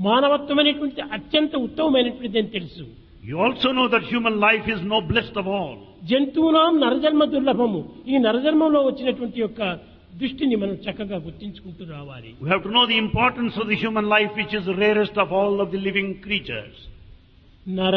మానవత్వం అనేటువంటి అత్యంత ఉత్తమమైనటువంటిది అని తెలుసు. You also know that human life is noblest of all. జంతువునాం నరజన్మ దుర్లభము. ఈ నరజన్మంలో వచ్చినటువంటి యొక్క దృష్టిని మనం చక్కగా గుర్తించుకుంటూ రావాలి. We have to know the importance of the human life, which is the rarest of all of the living creatures. నర,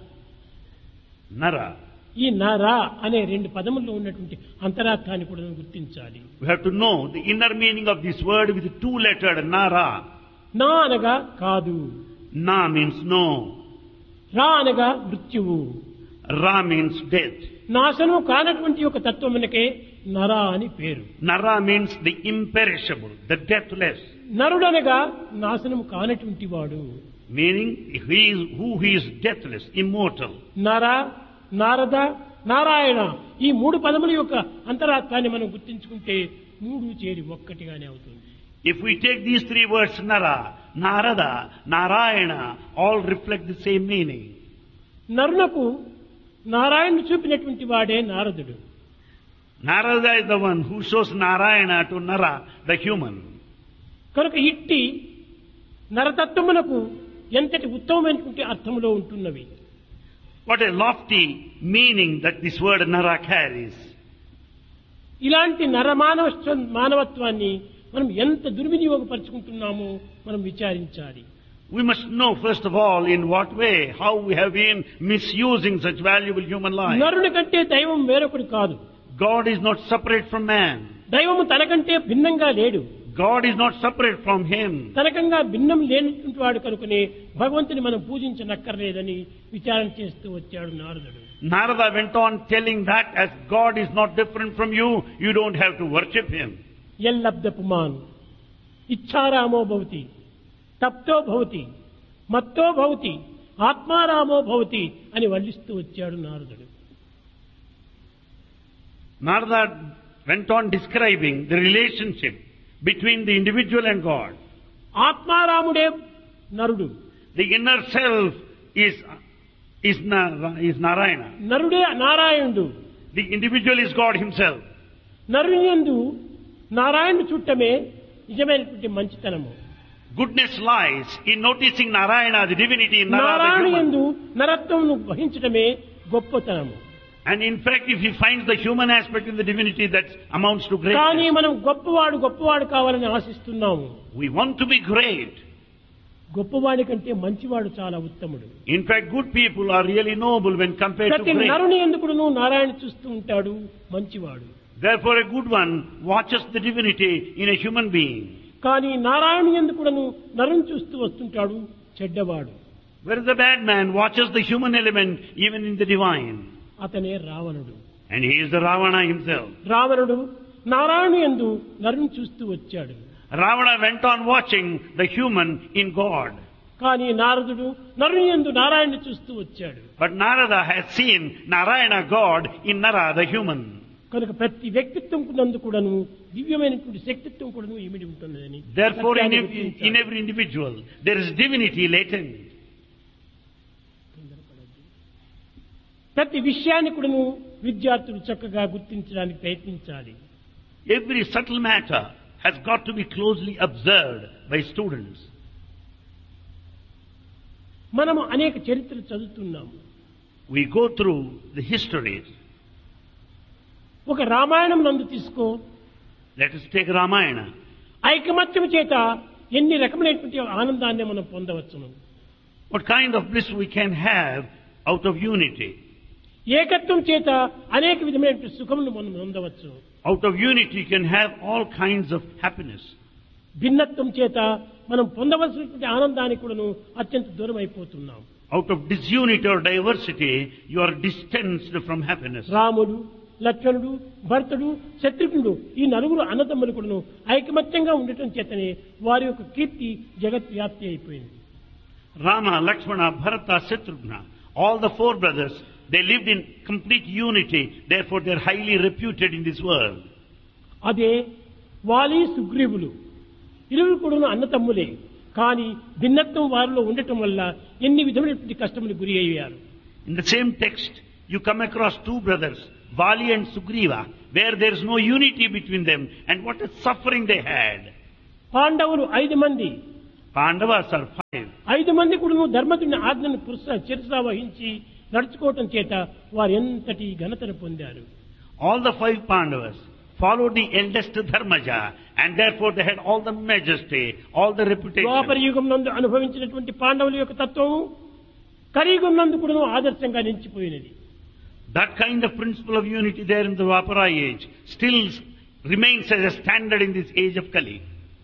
Nara. ఈ నర అనే రెండు పదముల్లో ఉన్నటువంటి అంతరార్థాన్ని కూడా మనం గుర్తించాలి. We have to know the inner meaning of this word with the two-lettered Nara. నా అనగా కాదు, Na means no. రా అనగా మృత్యువు, Ra means death. నాశనం కానటువంటి ఒక తత్వమునకే నర అని పేరు. Nara means the imperishable, the deathless. నరుడనగా నాశనం కానటువంటి వాడు. Meaning, he is deathless, immortal. నర, నారద, నారాయణ ఈ మూడు పదముల యొక్క అంతరార్థాన్ని మనం గుర్తించుకుంటే మూడు చేరి ఒక్కటిగానే అవుతుంది. If we take these three words, Nara, Narada, Narayana, all reflect the same meaning. నరునకు నారాయణుడు చూపినటువంటి వాడే నారదుడు. Narada is the one who shows Narayana to Nara, the human. కనుక ఇట్టి నరతత్వమునకు ఎంతటి ఉత్తమమైనటువంటి అర్థములో ఉంటున్నవి. What a lofty meaning that this word Nara carries. ఇలాంటి మానవత్వాన్ని మనం ఎంత దుర్వినియోగపరుచుకుంటున్నామో మనం విచారించాలి. We must know first of all in what way, how we have been misusing such valuable human life. నరుని కంటే దైవం వేరొకడు కాదు. God is not separate from man. దైవము తనకంటే భిన్నంగా లేడు. God is not separate from him. తనకంగా భిన్నం లేనటువంటి వాడు కనుకనే భగవంతుని మనం పూజించనక్కర్లేదని విచారణ చేస్తూ వచ్చాడు నారదుడు. Narada went on telling that as God is not different from you, you don't have to worship him. యల్లబ్ధ పుమాన్ ఇచ్ఛారామో భవతి, తప్తో భవతి, మత్తో భవతి, ఆత్మారామో భవతి అని వర్ణిస్తూ వచ్చాడు నారదుడు. Narada went on describing the relationship between the individual and God. ఆత్మారాముడే నరుడు. The inner self is Narayana. నరుడే నారాయణుడు. The individual is God himself. నరుని యందు నారాయణుడు చూడటమే నిజమైనటువంటి మంచితనము. Goodness lies in noticing Narayana, the divinity in Nara, the Narayana human. యందు నరత్వమును వహించటమే గొప్పతనము. And in fact, if he finds the human aspect in the divinity, that amounts to కానీ greatness. మనం గొప్పవాడు కావాలని ఆశిస్తున్నాము. We want to be great. గొప్పవాడి కంటే మంచివాడు చాలా ఉత్తముడు. In fact, good people are really noble when compared to ప్రతి great. నరుని ఎందుకును నారాయణ చూస్తూ ఉంటాడు మంచివాడు. Therefore, a good one watches the divinity in a human being. కానీ నారాయణ ఎందుకును నరుని చూస్తూ వస్తుంటాడు చెడ్డవాడు. Whereas the bad man watches the human element even in the divine. అతనే రావణుడు. And he is the Ravana himself. రావణుడు నారాయణ యందు నరుని చూస్తూ వచ్చాడు. Ravana went on watching the human in God. కానీ నారదుడు నరుని యందు నారాయణ చూస్తూ వచ్చాడు. But Narada has seen Narayana God in Nara, the human. కనుక ప్రతి వ్యక్తిత్వం నందు కూడాను దివ్యమైనటువంటి శక్తిత్వం కూడాను ఇమిడి ఉంటున్నదని. Therefore, in every individual, there is divinity latent. ప్రతి విషయాన్ని కూడాను విద్యార్థులు చక్కగా గుర్తించడానికి ప్రయత్నించాలి. Every subtle matter has got to be closely observed by students. మనము అనేక చరిత్రలు చదువుతున్నాము. We go through the histories. ఒక రామాయణం నందు తీసుకో. Let us take Ramayana. ఐకమత్యం చేత ఎన్ని రకమైనటువంటి ఆనందాన్ని మనం పొందవచ్చును. What kind of bliss we can have out of unity. ఏకత్వం చేత అనేక విధమైనటువంటి సుఖములు మనం పొందవచ్చు. Out of unity you can have all kinds of happiness. భిన్నత్వం చేత మనం పొందవలసినటువంటి ఆనందానికి కూడాను అత్యంత దూరం అయిపోతున్నాం. Out of disunity or diversity you are distanced from happiness. రాముడు, లక్ష్మణుడు, భరతుడు, శత్రుఘ్నుడు ఈ నలుగురు అన్నదమ్ములు కూడాను ఐకమత్యంగా ఉండటం చేతనే వారి యొక్క కీర్తి జగత్ వ్యాప్తి అయిపోయింది. Rama, Lakshmana, Bharata, Shatrughna, all the four brothers, they lived in complete unity, therefore they are highly reputed in this world. అదే వాలి సుగ్రీవులు ఇరువురు కూడా అన్నతమ్ములే. కానీ భిన్నత్వం వారిలో ఉండటం వల్ల ఎన్ని విధమైనటువంటి కష్టములు గురి అయ్యారు. In the same text, you come across two brothers, Vali and Sugriva, where there is no unity between them, and what a suffering they had. పాండవులు 5 మంది, Pandavas are 5. 5 మంది కూడా ధర్మజుని ఆజ్ఞను శిరసా వహించి నడుచుకోవటం చేత వారు ఎంతటి ఘనతను పొందారు. All the 5 Pandavas followed the eldest Dharmaja, and therefore they had all the majesty, all the reputation. ద్వాపర యుగం నందు అనుభవించినటువంటి పాండవుల యొక్క తత్వం కలియుగం నందు కూడా ఆదర్శంగా నిలిచిపోయినది. That kind of principle of unity there in the Dwapara age still remains as a standard in this age of Kali.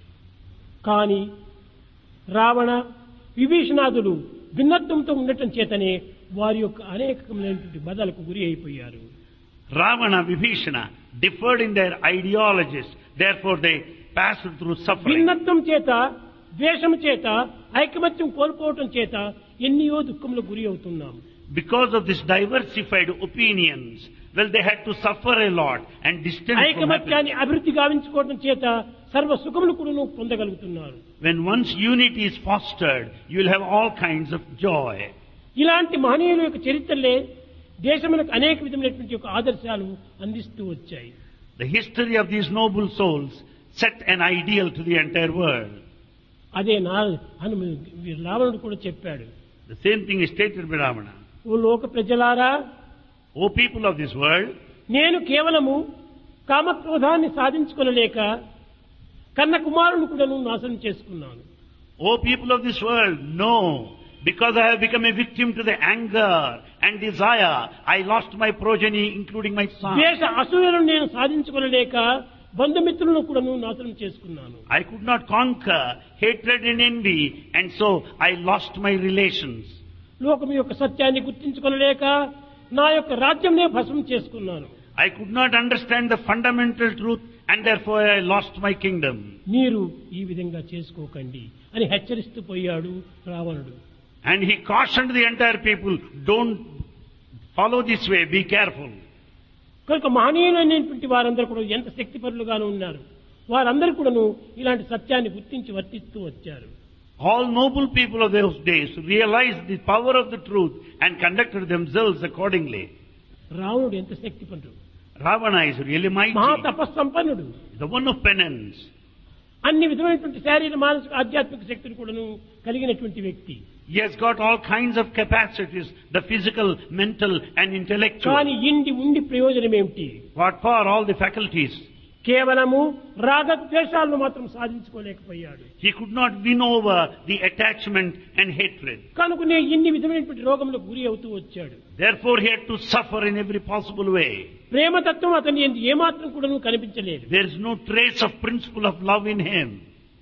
కానీ రావణ విభీషణాదులు భిన్నత్వంతో ఉండటం చేతనే వారి యొక్క అనేకమైనటువంటి బాధలకు గురి అయిపోయారు. Ravana, Vibhishana differed in their ideologies, therefore they passed through suffering. భిన్నత్వం చేత, ద్వేషం చేత, ఐకమత్యం కోల్పోవటం చేత ఎన్నో దుఃఖములకు గురి అవుతున్నాం. Because of this diversified opinions, well, they had to suffer a lot and distance from ఐకమత్యాన్ని happiness. అభివృద్ధి గావించుకోవటం చేత సర్వ సుఖములు కూడా పొందగలుగుతున్నారు. When once unity is fostered, you will have all kinds of joy. ఇలాంటి మహనీయుల యొక్క చరిత్రలే దేశములకు అనేక విధమైనటువంటి యొక్క ఆదర్శాలు అందిస్తూ వచ్చాయి. The history of these noble souls set an ideal to the entire world. అదే రావణుడు కూడా చెప్పాడు. The same thing is stated by Ravana. ఓ లోక ప్రజలారా, O people of this world, నేను కేవలము కామక్రోధాన్ని సాధించుకొనలేక కన్న కుమారుని కూడా నాశనం చేసుకున్నాను. O people of this world, no. Because I have become a victim to the anger and desire, I lost my progeny, including my son. ద్వేష అసూయలను నేను సాధించుకొనలేక బంధుమిత్రులను కూడా నాశనం చేసుకున్నాను. I could not conquer hatred and envy, and so I lost my relations. లోకం యొక్క సత్యాన్ని గుర్తించుకొనలేక నా యొక్క రాజ్యంనే భస్మం చేసుకున్నాను. I could not understand the fundamental truth, and therefore I lost my kingdom. మీరు ఈ విధంగా చేసుకోకండి అని హెచ్చరిస్తూ పోయాడు రావణుడు. And he cautioned the entire people, don't follow this way, be careful. కనుక మహనీయులైనటువంటి వారందరూ కూడా ఎంత శక్తిపరులుగాను ఉన్నారు. వారందరూ కూడాను ఇలాంటి సత్యాన్ని గుర్తించి వర్తిస్తూ వచ్చారు. All noble people of those days realized the power of the truth and conducted themselves accordingly. రావణుడు ఎంత శక్తిపరుడు, Ravana is really mighty, మహా తపస్సంపన్నుడు, the one of penance. అన్ని విధమైనటువంటి శారీర మానసిక ఆధ్యాత్మిక శక్తులు కూడాను కలిగినటువంటి వ్యక్తి. He has got all kinds of capacities, the physical, mental and intellectual. కానీ ఇండి ఉండి ప్రయోజనం ఏమిటి? What for all the faculties? కేవలము రాగద్వేషాలను మాత్రం సాధించుకోలేకపోయాడు. He could not win over the attachment and hatred. కనుకనే ఇన్ని విధమైనటువంటి రోగములకు గురి అవుతూ వచ్చాడు. Therefore he had to suffer in every possible way. ప్రేమతత్వం అతని యందు ఏమాత్రం కూడాను కనిపించలేదు. There is no trace of principle of love in him.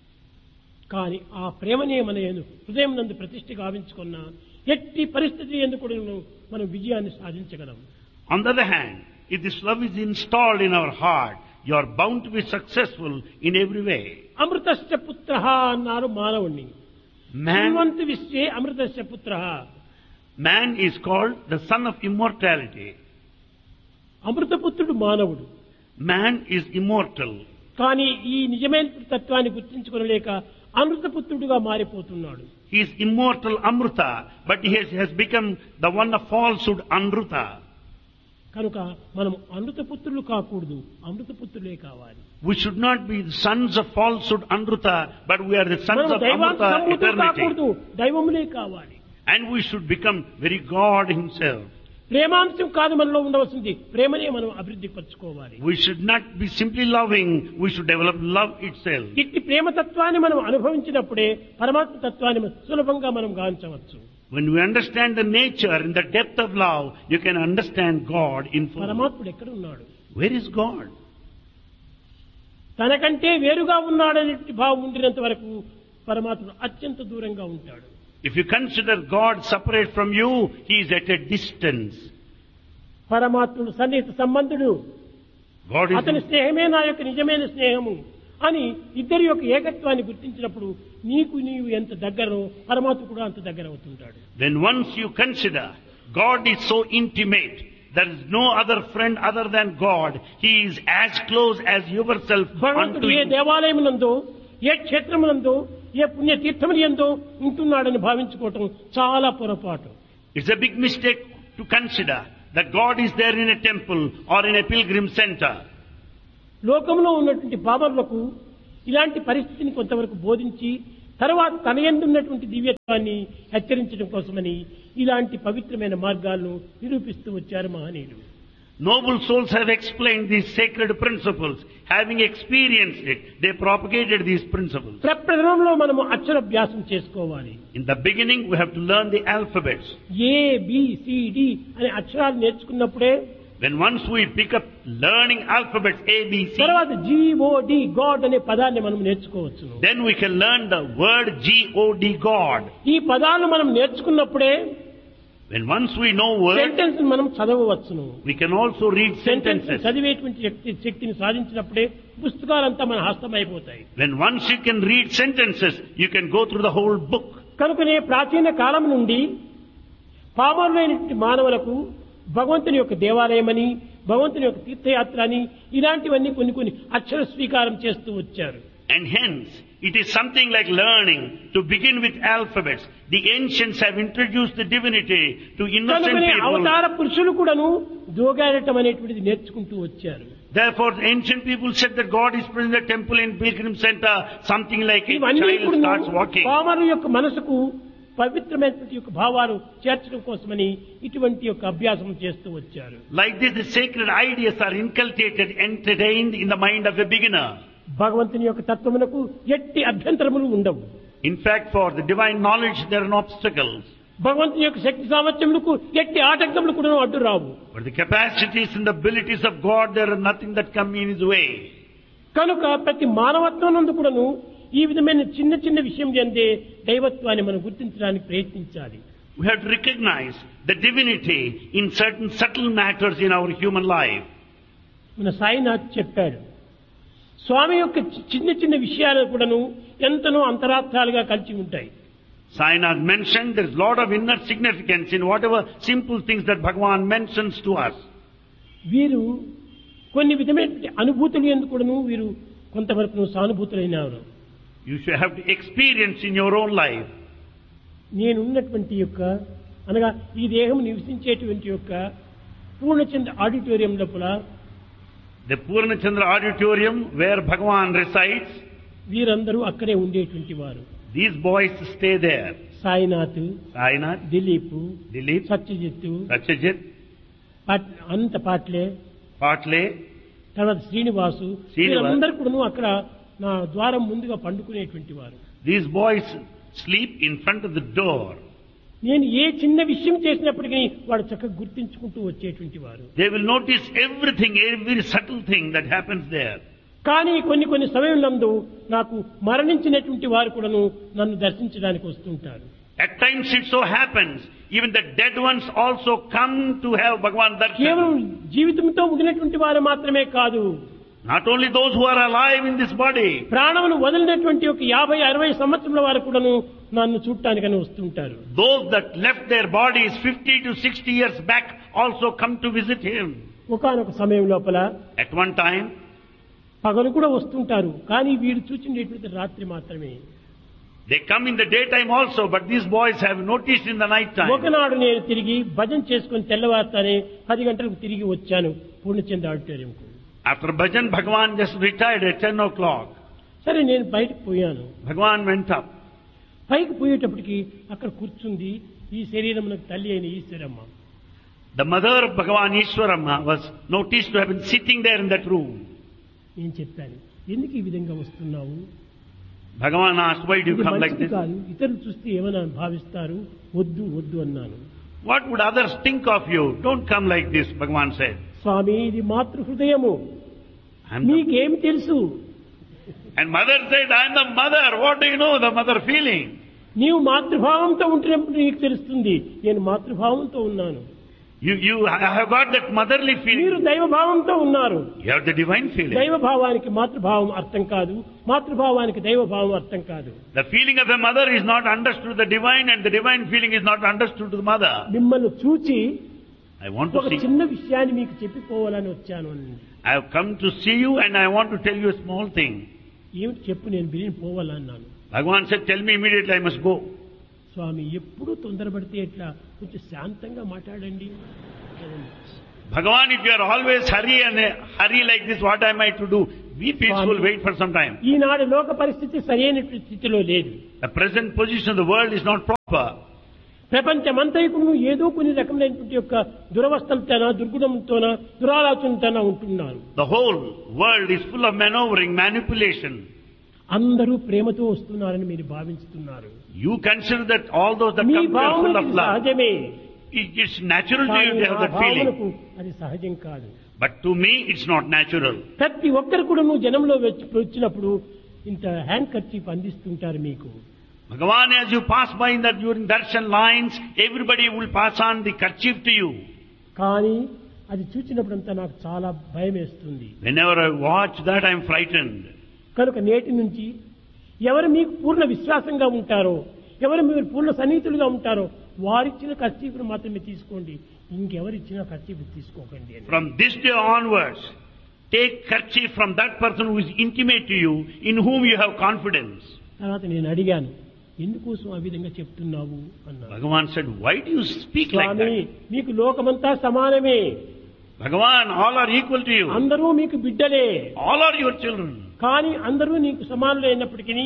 కానీ ఆ ప్రేమనే మన హృదయం నందు ప్రతిష్ఠ గావించుకున్న ఎట్టి పరిస్థితి యందు కూడా మనం విజయాన్ని సాధించగలం. On the other hand, if this love is installed in our heart, you are bound to be successful in every way. అమృతస్య పుత్రః అన్నారు మానవుణ్ణి. జీవంత విశ్వే అమృతస్య పుత్రః. Man is called the son of immortality. అమృతపుత్రుడు మానవుడు. Man is immortal. కానీ ఈ నిజమైన తత్వాన్ని గుర్తించుకోలేక అమృతపుత్రుడుగా మారిపోతున్నాడు. He is immortal Amruta, but he has become the one of falsehood Anruta. కనుక మనం అమృతపుత్రులు కాకూడదు, అమృతపుత్రులే కావాలి. We should not be the sons of falsehood Anruta, but we are the sons of Amruta eternity. దైవములే కావాలి. And we should become very God himself. ప్రేమాంశం కాదు మనలో ఉండవలసింది, ప్రేమనే మనం అభివృద్ధి పరచుకోవాలి. We should not be simply loving, we should develop love itself. ఇట్టి ప్రేమతత్వాన్ని మనం అనుభవించినప్పుడే పరమాత్మ తత్వాన్ని సులభంగా మనం గాంచవచ్చు. When we understand the nature and the depth of love, you can understand God in full. పరమాత్ముడు ఎక్కడ ఉన్నాడు? Where is God? తనకంటే వేరుగా ఉన్నాడనే భావం ఉండినంత వరకు పరమాత్ముడు అత్యంత దూరంగా ఉంటాడు. If you consider God separate from you, he is at a distance. పరమాత్ముడు సన్నిహిత సంబంధుడు. God is అతని స్నేహమే నా యొక్క నిజమైన స్నేహము అని ఇద్దరి యొక్క ఏకత్వాన్ని గుర్తించినప్పుడు నీవు ఎంత దగ్గరో పరమాత్మ కూడా అంత దగ్గర అవుతుంటాడు. Then once you consider God is so intimate, there is no other friend other than God. He is as close as yourself unto భగవంతుడు ఏ you. దేవాలయమునందో, ఏ క్షేత్రమునందో, ఏ పుణ్యతీర్థములందో ఉంటున్నాడని భావించుకోవటం చాలా పొరపాటు. It's a big mistake to consider that God is there in a temple or in a pilgrim center. లోకంలో ఉన్నటువంటి బాబర్లకు ఇలాంటి పరిస్థితిని కొంతవరకు బోధించి తర్వాత తన యందు ఉన్నటువంటి దివ్యత్వాన్ని హెచ్చరించడం కోసమని ఇలాంటి పవిత్రమైన మార్గాలను నిరూపిస్తూ వచ్చారు మహనీయులు. Noble souls have explained these sacred principles. Having experienced it, they propagated these principles. ప్రప్రథమంలో మనము అక్షరాభ్యాసం చేసుకోవాలి. In the beginning, we have to learn the alphabets. A, B, C, D అనే అక్షరాలు నేర్చుకున్నప్పుడే When once we pick up learning alphabets A, B, C, తర్వాత God, God అనే పదాన్ని మనం నేర్చుకోవచ్చు. then we can learn the word God, God. ఈ పదాలు మనం నేర్చుకున్నప్పుడే When once we know words, sentence మనం చదవవచ్చును. we can also read sentences. చదివేటువంటి శక్తిని సాధించినప్పుడే పుస్తకాలంతా మన హస్తమైపోతాయి. When once you can read sentences, you can go through the whole book. కనుకనే ప్రాచీన కాలం నుండి పామరులైనటువంటి మానవులకు భగవంతుని యొక్క దేవాలయమని, భగవంతుని యొక్క తీర్థయాత్ర అని ఇలాంటివన్నీ కొన్ని అక్షర స్వీకారం చేస్తూ వచ్చారు. And hence, it is something like learning to begin with alphabets. The ancients have introduced the divinity to innocent కనుకనే people. అవతార పురుషులు కూడాను దోగాడటం అనేటువంటిది నేర్చుకుంటూ వచ్చారు. Therefore, the ancient people said that God is present in the temple in Pilgrim Center, something like a ఇవన్నీ child కూడాను starts walking. పామరుల యొక్క మనసుకు పవిత్రమైనటువంటి యొక్క భావాలు చేర్చడం కోసమని ఇటువంటి యొక్క అభ్యాసం చేస్తూ వచ్చారు. Like this, the sacred ideas are inculcated, entertained in the mind of a beginner. భగవంతుని యొక్క తత్వమునకు ఎట్టి అభ్యంతరములు ఉండవు. In fact, for the divine knowledge, there are no obstacles. భగవంతుని యొక్క శక్తి సామర్థ్యములకు ఎట్టి ఆటంకములు కూడా అడ్డు రావు. For the capacities and the abilities of God, there are nothing that come in His way. కనుక ప్రతి మానవత్వం నందు కూడాను ఈ విధమైన చిన్న చిన్న విషయం చెందే దైవత్వాన్ని మనం గుర్తించడానికి ప్రయత్నించాలి. We have to recognize the divinity in certain subtle matters in our human life. మన సాయినాథ్ చెప్పాడు, స్వామి యొక్క చిన్న చిన్న విషయాలు కూడాను ఎంతనో అంతరార్థాలుగా కలిసి ఉంటాయి. Sainath mentioned there is a lot of inner significance in whatever simple things that Bhagavan mentions to us. వీరు కొన్ని విధమైన అనుభూతులు ఎందుకు కూడాను వీరు కొంతవరకు సానుభూతులైనారు. You should have to experience in your own life. నేనున్నటువంటి యొక్క అనగా ఈ దేహం నివసించేటువంటి యొక్క పూర్ణచంద్ర ఆడిటోరియం లోపల The Purnachandra auditorium where Bhagavan resides, వీరందరూ అక్కడే ఉండేటువంటి వారు. these boys stay there. Sainath, Sainath, Dilip, Dilip, Satyajit, Satyajit, Anantha పాట్లే, Patle, తర్వాత శ్రీనివాసు, శ్రీనివాస్. వీరందరూ కూడా అక్కడ నా ద్వారం ముందుగా పండుకునేటువంటి వారు. these boys sleep in front of the door. నేను ఏ చిన్న విషయం చేసినప్పటికీ వాడు చక్కగా గుర్తించుకుంటూ వచ్చేటువంటి వారు. They will notice everything, every subtle thing that happens there. కానీ కొన్ని సమయంలో నాకు మరణించినటువంటి వారు కూడాను నన్ను దర్శించడానికి వస్తుంటారు. At times it so happens, even the dead ones also come to have Bhagavan కేవలం darshan. జీవితంతో ముగినటువంటి వారు మాత్రమే కాదు, Not only those who are alive in this body, ప్రాణమును వదిలినటువంటి ఒక 50-60 సంవత్సరాల వారు కూడాను నన్ను చూడటానికని వస్తుంటారు. those that left their bodies 50 to 60 years back also come to visit him. ఒకానొక సమయం లోపల At one time, పగలు కూడా వస్తుంటారు, కానీ వీరు చూచినటువంటి రాత్రి మాత్రమే. they come in the daytime also, but these boys have noticed in the night time. ఒకనాడు నేను తిరిగి భజన చేసుకుని తెల్లవారుతానే 10 గంటలకు తిరిగి వచ్చాను Purnachandra ఆడిటోరియంకు. After bhajan, Bhagavan just retired at 10 o'clock. సరే నేను బయటకు పోయాను. Bhagavan went up. పైకి పోయేటప్పటికి అక్కడ కూర్చుంది ఈ శరీరమునకు తల్లి అయిన Eshwaramma. The mother of Bhagavan Ishwaramma was noticed to have been sitting there in that room. నేను చెప్పాను, ఎందుకు ఈ విధంగా వస్తున్నావు? Bhagavan asked, why do you ఇది come like మంచిది this? కాదు, ఇతరులు చూస్తే ఏమైనా భావిస్తారు, వద్దు వద్దు అన్నాను. What would others think of you? Don't come like this, Bhagavan said. స్వామి, ఇది మాతృ హృదయము, I'm the... నీకేమి తెలుసు? And mother said, I am the mother. What do you know, the mother feeling? నీవు మాతృభావంతో ఉంటున్నప్పుడు నీకు తెలుస్తుంది, నేను మాతృభావంతో ఉన్నాను. You have got that motherly మీరు feeling. దైవభావంతో ఉన్నారు. You have the divine feeling. దైవభావానికి మాతృభావం అర్థం కాదు, మాతృభావానికి దైవభావం అర్థం కాదు. The feeling of a mother is not understood to the divine, and the divine feeling is not understood to the mother. మిమ్మల్ని చూచి I want ఒక to see. చిన్న విషయాన్ని మీకు చెప్పిపోవాలని వచ్చాను అని. I have come to see you, and I want to tell you a small thing. ఏమిటి చెప్పు, నేను బిరిని పోవాలన్నాను. Bhagavan said, tell me immediately, I must go. స్వామి, ఎప్పుడూ తొందరపడితే ఎట్లా, కొంచెం శాంతంగా మాట్లాడండి. Bhagavan, if you are always hurry like this, what am I to do? Be peaceful, wait for some time. ఈనాడు లోక పరిస్థితి సరైన స్థితిలో లేదు. The present position of the world is not proper. ప్రపంచమంతైకును ఏదో కొన్ని రకమైనటువంటి యొక్క దురవస్థలతోనా, దుర్గుణంతోనా, దురాలోచనతోనా ఉంటున్నారు. The whole world is full of maneuvering, manipulation. అందరూ ప్రేమతో వస్తున్నారని మీరు భావిస్తున్నారు. You consider that all those that me come to you are full of భావనకు love. సహజమే. It's natural to you కానీ to have ఆ that feeling. భావనకు అది సహజం కాదు. But to me, it's not natural. ప్రతి ఒక్కరు కూడా నువ్వు జనంలో వచ్చినప్పుడు ఇంత హ్యాండ్ కర్చీఫ్ అందిస్తుంటారు మీకు. Bhagavan, as you pass by in the during darshan lines, everybody will pass on the kerchief to you. కానీ అది చూసినప్పుడంతా నాకు చాలా భయం వేస్తుంది. Whenever I watch that, I am frightened. కనుక నేటి నుంచి ఎవరు మీకు పూర్ణ విశ్వాసంగా ఉంటారో, ఎవరు మీరు పూర్ణ సన్నిహితులుగా ఉంటారో వారిచ్చిన కర్చీఫ్ను మాత్రమే తీసుకోండి, ఇంకెవరిచ్చిన కర్చీఫ్ తీసుకోకండి అని. From this day onwards, take kerchief from that person who is intimate to you, in whom you have confidence. తర్వాత నేను అడిగాను, ఎందుకోసం ఆ విధంగా చెప్తున్నావు అన్నా. Bhagavan said, why do you speak like Swamy, that? మీకు లోకమంతా సమానమే. Bhagavan, all are equal to you. అందరూ మీకు బిడ్డలే. All are your children. కానీ అందరూ నీకు సమానులు అయినప్పటికీ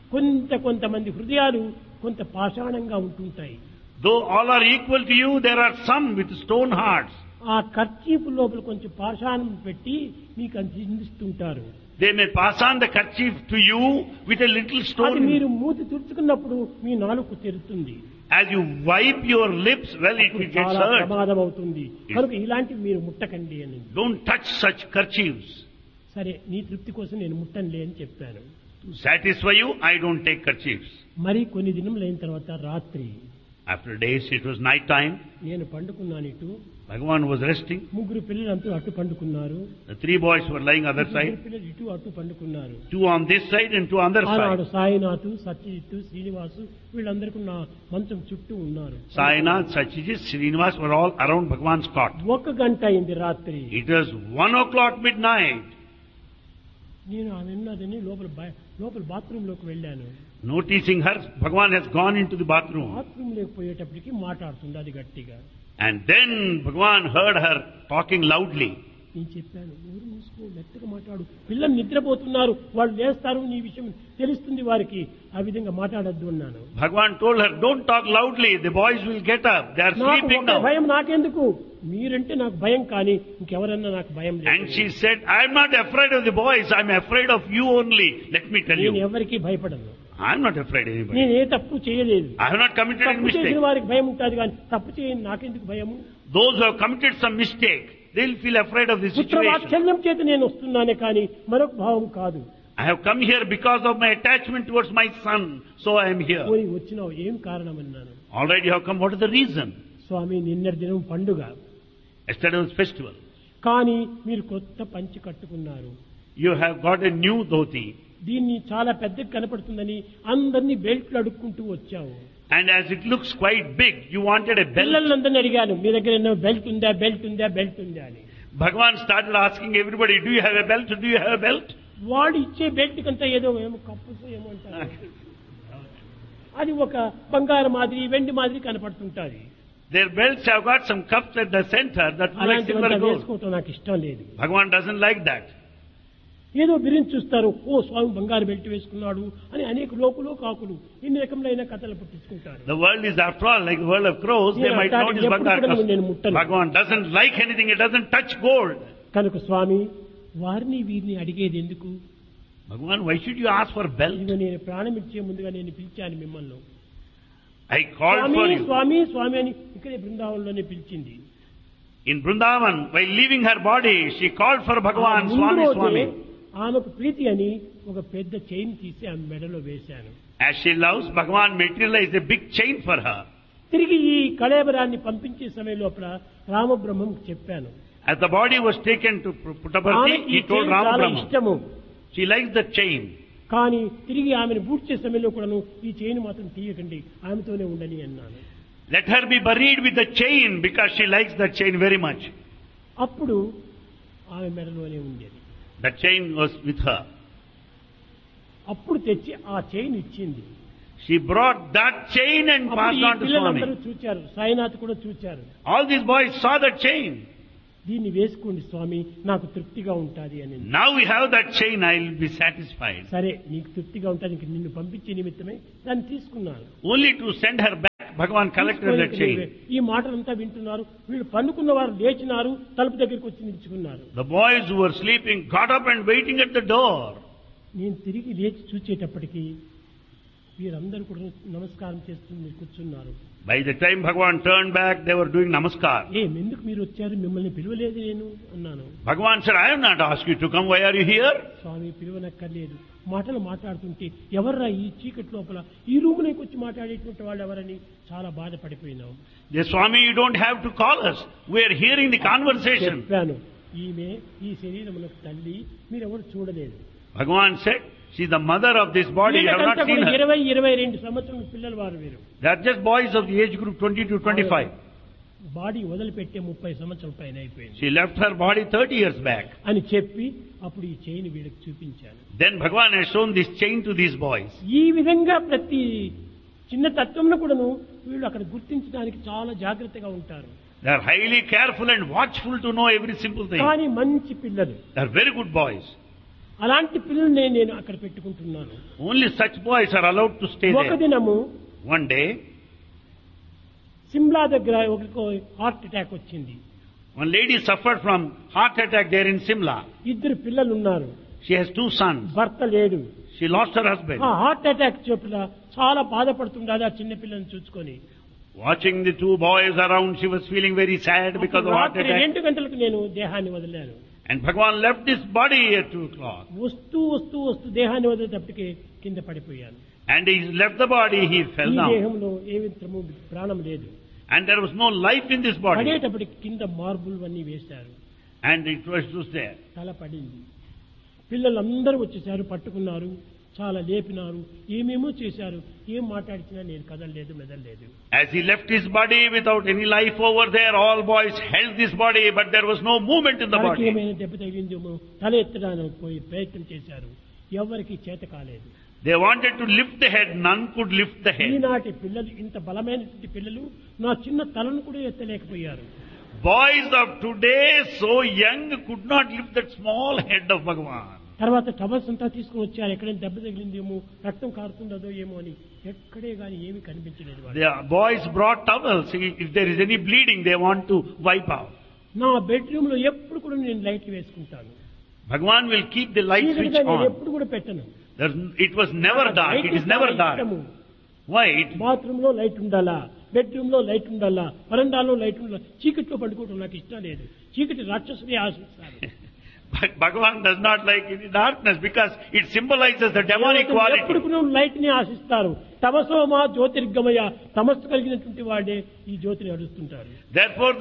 కొంతమంది హృదయాలు కొంత పాషాణంగా ఉంటుంటాయి. Though all are equal to you, there are some with stone hearts. ఆ కర్చీఫ్ లోపల కొంచెం పాషాణం పెట్టి మీకు అందిస్తుంటారు. They may pass on the kerchief to you with a little అది stone. మీరు మూతి తుడుచుకున్నప్పుడు మీ నాలుక తెరుతుంది. As you wipe your lips, well, it అప్పుడు gets చాలా hurt. ప్రమాదం అవుతుంది. కనుక ఇలాంటివి మీరు ముట్టకండి అని. Don't touch such kerchiefs. సరే, నీ తృప్తి కోసం నేను ముట్టనులే అని చెప్పాను. To satisfy you, I don't take kerchiefs. మరి కొన్ని దినములైన తర్వాత రాత్రి After days, it was night time. నేను పండుకున్నాను. ఇటు Bhagavan was resting. ముగ్గురు పిల్లలంతా అటు పండుకున్నారు. The three boys were lying other ముగ్గురు side. పిల్లలు ఇటు అటు పండుకున్నారు. Two on this side and two on other ఆనాడు side. సాయినాథ్, సత్యజిత్, శ్రీనివాసు వీళ్ళందరికీ నా మంచం చుట్టూ ఉన్నారు. Sainath, Satyajit, Srinivas were all around Bhagavan's cot. 1 గంట అయింది రాత్రి. It was 1:00 midnight. నేను ఆమె ఉన్నదని లోపల బాత్రూమ్ లోకి వెళ్ళాను. Noticing her, Bhagavan has gone into the bathroom. Bathroom లోకి పోయేటప్పటికి మాట్లాడుతుంది అది గట్టిగా. And then Bhagavan heard her talking loudly. నేను చెప్పాను, ఊరు మూసుకో, మెత్తగా మాట్లాడు, పిల్లలు నిద్రపోతున్నారు, వాళ్ళు లేస్తారు, నీ విషయం తెలుస్తుంది వారికి, ఆ విధంగా మాట్లాడద్దు అన్నాను. Bhagavan told her, don't talk loudly, the boys will get up, they are నాకు sleeping ఒక now. భయం నాకెందుకు, మీరంటే నాకు భయం, కానీ ఇంకెవరన్నా నాకు భయం And లేదు. she said, I am not afraid of the boys, I am afraid of you only. Let me tell నేను you. ఎవరికి భయపడను. I am not afraid of anybody. నేను ఏ తప్పు చేయలేదు. I have not committed any తప్పు చేసిన mistake. వారికి భయం ఉంటుంది, కానీ తప్పు చేయని నాకెందుకు భయము. Those who have committed some mistake, they will feel afraid of the situation. పుత్రవాత్సల్యం చేత నేను వస్తున్నానే, కానీ మరొక భావం కాదు. I have come here because of my attachment towards my son, so I am here. పోయి వచ్చినావు, ఏం కారణం అన్నాను. Already you have come, what is the reason? స్వామి, నిన్నటి దినం పండుగ, Yesterday was festival. కానీ మీరు కొత్త పంచి కట్టుకున్నారు. You have got a new dhoti. దీన్ని చాలా పెద్దగా కనపడుతుందని అందరినీ బెల్ట్లు అడుక్కుంటూ వచ్చావు. And as it looks quite big, you wanted a belt. పిల్లలందరినీ అడిగాను, మీ దగ్గర ఏమో బెల్ట్ ఉందా, బెల్ట్ ఉందా, బెల్ట్ ఉందా అని. Bhagavan started asking everybody, do you have a belt? Do you have a belt? వాడు ఇచ్చే బెల్ట్ కంతా ఏదో కప్పుసు ఏమో అంటారు, అది ఒక బంగారు మాదిరి, వెండి మాదిరి కనపడుతుంటాది. Their belts have got some cups at the center that look like silver అలాంటివంతా gold. వేసుకోవటం నాకు ఇష్టం లేదు. Bhagavan doesn't like that. ఏదో బిరించి చూస్తారు, ఓ స్వామి బంగారు బెల్ట్ వేసుకున్నాడు అని అనేక లోకులు కాకులు ఇన్ని రకములైన కథలు పుట్టించుకుంటారు. The world is after all like the world of crows. They might notice Bhagavan. Bhagavan doesn't like anything. It doesn't touch gold. కనుక స్వామి, వారిని వీరిని అడిగేది ఎందుకు? Bhagavan, why should you ask for belt? ఇదిగో నేను ప్రాణం ఇచ్చే ముందుగా నేను పిలిచాను మిమ్మల్ని. I called Swamy for you. స్వామి స్వామి అని ఇక్కడే బృందావనంలోనే పిలిచింది. In Vrindavan, while leaving her body, she called for ఆ Bhagavan, ముందు Swami, రోజే Swami. ఆమెకు ప్రీతి అని ఒక పెద్ద చైన్ తీసి ఆమె మెడలో వేశాను. As she loves, Bhagavan materialized a big chain for her. తిరిగి ఈ కళేబరాన్ని పంపించే సమయం లోపల రామబ్రహ్మం చెప్పాను. As the body was taken to Puttaparthi, ఆమెకి ఈ he told చైన్ చాలా Ramabrahma. ఇష్టము. She likes the chain. కానీ తిరిగి ఆమెను బూడ్చే సమయంలో కూడాను ఈ చైన్ మాత్రం తీయకండి, ఆమెతోనే ఉండని అన్నాను. Let her be buried with the chain because she likes the chain very much. అప్పుడు ఆమె మెడలోనే ఉండేది. The chain was with her. అప్పుడు తెచ్చి ఆ చైన్ ఇచ్చింది. She brought that chain and అప్పుడు passed ఈ on to పిల్లలందరూ Swami. చూచారు, సాయినాథ్ కూడా చూచారు. All these boys saw the chain. దీన్ని వేసుకోండి స్వామి, నాకు తృప్తిగా ఉంటుంది అని. Now we have that chain, I will be satisfied. సరే, నీకు తృప్తిగా ఉంటుంది, నిన్ను పంపించే నిమిత్తమే దాన్ని తీసుకున్నాను. Only to send her back, Bhagavan collected that chain. ఈ మాటలంతా వింటున్నారు. వీళ్ళు పన్నుకున్న వారు లేచినారు, తలుపు దగ్గరికి వచ్చి నిల్చుకున్నారు. The boys who were sleeping got up and waiting at the door. నేను తిరిగి లేచి చూచేటప్పటికి వీరందరూ కూడా నమస్కారం చేస్తూ కూర్చున్నారు. By the time Bhagavan turned back, they were doing namaskar. ఎందుకు మీరు వచ్చారు, మిమ్మల్ని పిలవలేదు నేను అన్నాను. Bhagavan said, I have not asked you to come, why are you here? స్వామి, పిలువనక్కర్లేదు. మాటలు మాట్లాడుతుంటే ఎవర్రా ఈ చీకటి లోపల ఈ రూములోకి వచ్చి మాట్లాడేటువంటి వాళ్ళు ఎవరని చాలా బాధపడిపోయినాం. Yes, Swami, you don't have to call us. We are hearing the conversation. చెప్పాను, ఈమె ఈ శరీరములకు తల్లి, మీరెవరు చూడలేదు. Bhagavan said, she is the mother of this body, you have not seen her. 20-22 సంవత్సరాల పిల్లలు వారు వీరు. They are just boys of the age group 20 to 25. Body వదిలిపెట్టే 30 సంవత్సరాల పైన అయిపోయింది. She left her body 30 years back. అని చెప్పి అప్పుడు ఈ చైన్ వీళ్ళకి చూపించాను. Then Bhagavan has shown this chain to these boys. ఈ విధంగా ప్రతి చిన్న తత్వంలో కూడాను వీళ్ళు అక్కడ గుర్తించడానికి చాలా జాగ్రత్తగా ఉంటారు. They are highly careful and watchful to know every simple thing. కానీ మంచి పిల్లలు, They are very good boys. అలాంటి పిల్లల్ని నేను అక్కడ పెట్టుకుంటున్నాను. Only such boys are allowed to stay ఒక there. దినము One day, సిమ్లా దగ్గర ఒకరికి హార్ట్ అటాక్ వచ్చింది. one lady suffered from heart attack there in Simla. 2 పిల్లలు ఉన్నారు. She has 2 sons. భర్త లేడు. She lost her husband. ఆ హార్ట్ అటాక్ చోట్ల చాలా బాధపడుతుండదు ఆ చిన్న పిల్లల్ని చూసుకొని. Watching the 2 boys around, she was feeling very sad because of heart రాత్రి attack. 2 గంటలకు నేను దేహాన్ని వదిలాను. And Bhagavan left this body at 2 o'clock. వస్తూ దేహాన్ని వదిలేటప్పటికి కింద పడిపోయాను. And he left the body, he fell ఈ down. దేహంలో ఏ విధము ప్రాణం లేదు. And there was no life in this body. పడేటప్పటికి కింద మార్బుల్ అన్నీ వేశారు. And it was there. తల పడింది. పిల్లలందరూ వచ్చేసారు, పట్టుకున్నారు, చాలా లేపినారు, ఏమేమో చేశారు. ఏం మాట్లాడిచినా నేను కదలలేదు, మెదలలేదు. As he left his body without any life over there, all boys held this body, but there was no movement in the body. ఏమైనా దెబ్బ తగిలిందేమో తల ఎత్తడానికి పోయి ప్రయత్నం చేశారు. ఎవరికి చేత కాలేదు. They wanted to lift the head, none could lift the head. ఈనాటి పిల్లలు, ఇంత బలమైనటువంటి పిల్లలు నా చిన్న తలను కూడా ఎత్తలేకపోయారు. Boys of today, so young, could not lift that small head of Bhagavan. తర్వాత టవల్స్ అంతా తీసుకుని వచ్చారు. ఎక్కడైనా దెబ్బ తగిలిందేమో, రక్తం కారుతుండదో ఏమో అని. ఎక్కడే గాని ఏమీ కనిపించలేదు. The boys brought towels. If there is any bleeding, they want to wipe out. నా బెడ్రూమ్ లో ఎప్పుడు కూడా నేను లైట్ వేసుకుంటాను. Bhagavan will keep the light switch నేను on. ఎప్పుడు కూడా పెట్టను. It was never dark. It is never dark. Why? Bathroom లో లైట్ ఉండాలా, బెడ్రూమ్ లో లైట్ ఉండాలా, వరండాలో లైట్ ఉండాలా. చీకట్లో పడుకోవడం నాకు ఇష్టం లేదు. చీకటి రాక్షసుని ఆశిస్తాను. Bhagavan does not like any darkness because it symbolizes the demonic quality. ఎప్పుడు లైట్ ని ఆశిస్తారు. తమసోమా జ్యోతిర్గమయ, తమస్సు కలిగినటువంటి వాడే ఈ జ్యోతిని అడుస్తుంటారు. Therefore,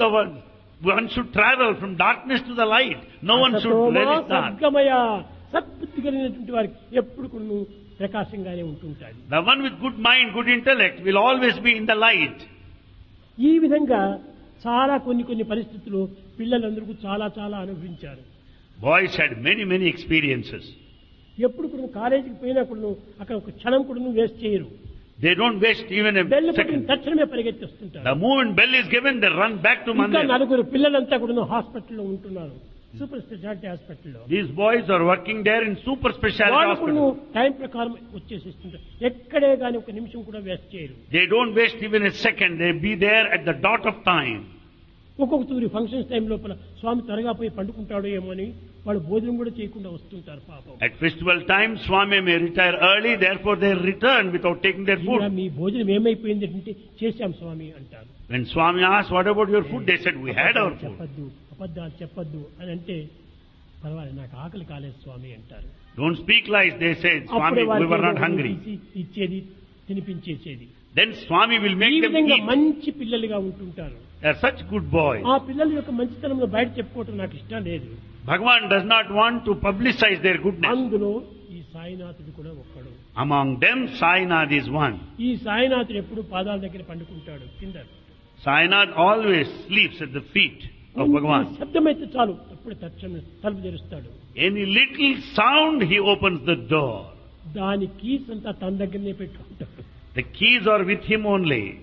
one should travel from darkness to the light. No one should resist dark. సద్గమయ, సద్బుద్ధి కలిగినటువంటి వారికి ఎప్పుడు కూడా ప్రకాశంగానే ఉంటుంటారు. The one with good mind, good intellect will always be in the light. ఈ విధంగా చాలా కొన్ని పరిస్థితులు పిల్లలందరూ చాలా అనుభవించారు. Boys had many experiences. ఎప్పుడు కూడా కాలేజీకి పోయినా కూడా అక్కడ ఒక క్షణం కూడా వేస్ట్ చేయరు. They don't waste even a bell second. తక్షణమే పరిగెత్తి వస్తుంటారు. The moment bell is given, they run back to ఇంకా Mandir. 4 పిల్లలంతా కూడా హాస్పిటల్లో ఉంటున్నారు, సూపర్ స్పెషాలిటీ హాస్పిటల్లో. These boys are working there in super specialty వాళ్ళు hospital. టైం ప్రకారం వచ్చేసిస్తుంటారు. ఎక్కడే గాని ఒక నిమిషం కూడా వేస్ట్ చేయరు. They don't waste even a second. They be there at the dot of time. ఒక్కొక్క తూరి ఫంక్షన్స్ టైం లోపల స్వామి త్వరగా పోయి పండుకుంటాడో ఏమో అని వాళ్ళు భోజనం కూడా చేయకుండా వస్తుంటారు పాపం. At festival time, Swami may retire early, therefore they return without taking their food. మీ భోజనం ఏమైపోయింది అంటే చేశాం స్వామి అంటారు. When Swami asked, what about your food? They said, we had our food. అబద్ధాలు చెప్పొద్దు అని అంటే, పర్వాలేదు నాకు ఆకలి కాలేదు స్వామి అంటారు. Don't speak lies, they said. Swami, we were not hungry. ఇచ్చేది, తినిపించేసేది. Then Swami will make them eat. మంచి పిల్లలుగా ఉంటుంటారు. They are such good boys. ఆ పిల్లల యొక్క మంచితనంలో బయట చెప్పుకోవటం నాకు ఇష్టం లేదు. Bhagavan does not want to publicize their goodness. అందులో ఈ సాయినాథుడు కూడా ఒక్కడు. Among them, Sainath is one. ఈ సాయినాథుడు ఎప్పుడు పాదాల దగ్గర పండుకుంటాడు కింద. Sainath always sleeps at the feet of Bhagavan. శబ్దమైతే చాలు అప్పుడు తలుపు తెరుస్తాడు. Any little sound, he opens the door. దాని కీస్ అంతా తన దగ్గరనే పెట్టుకుంటాడు. The keys are with him only.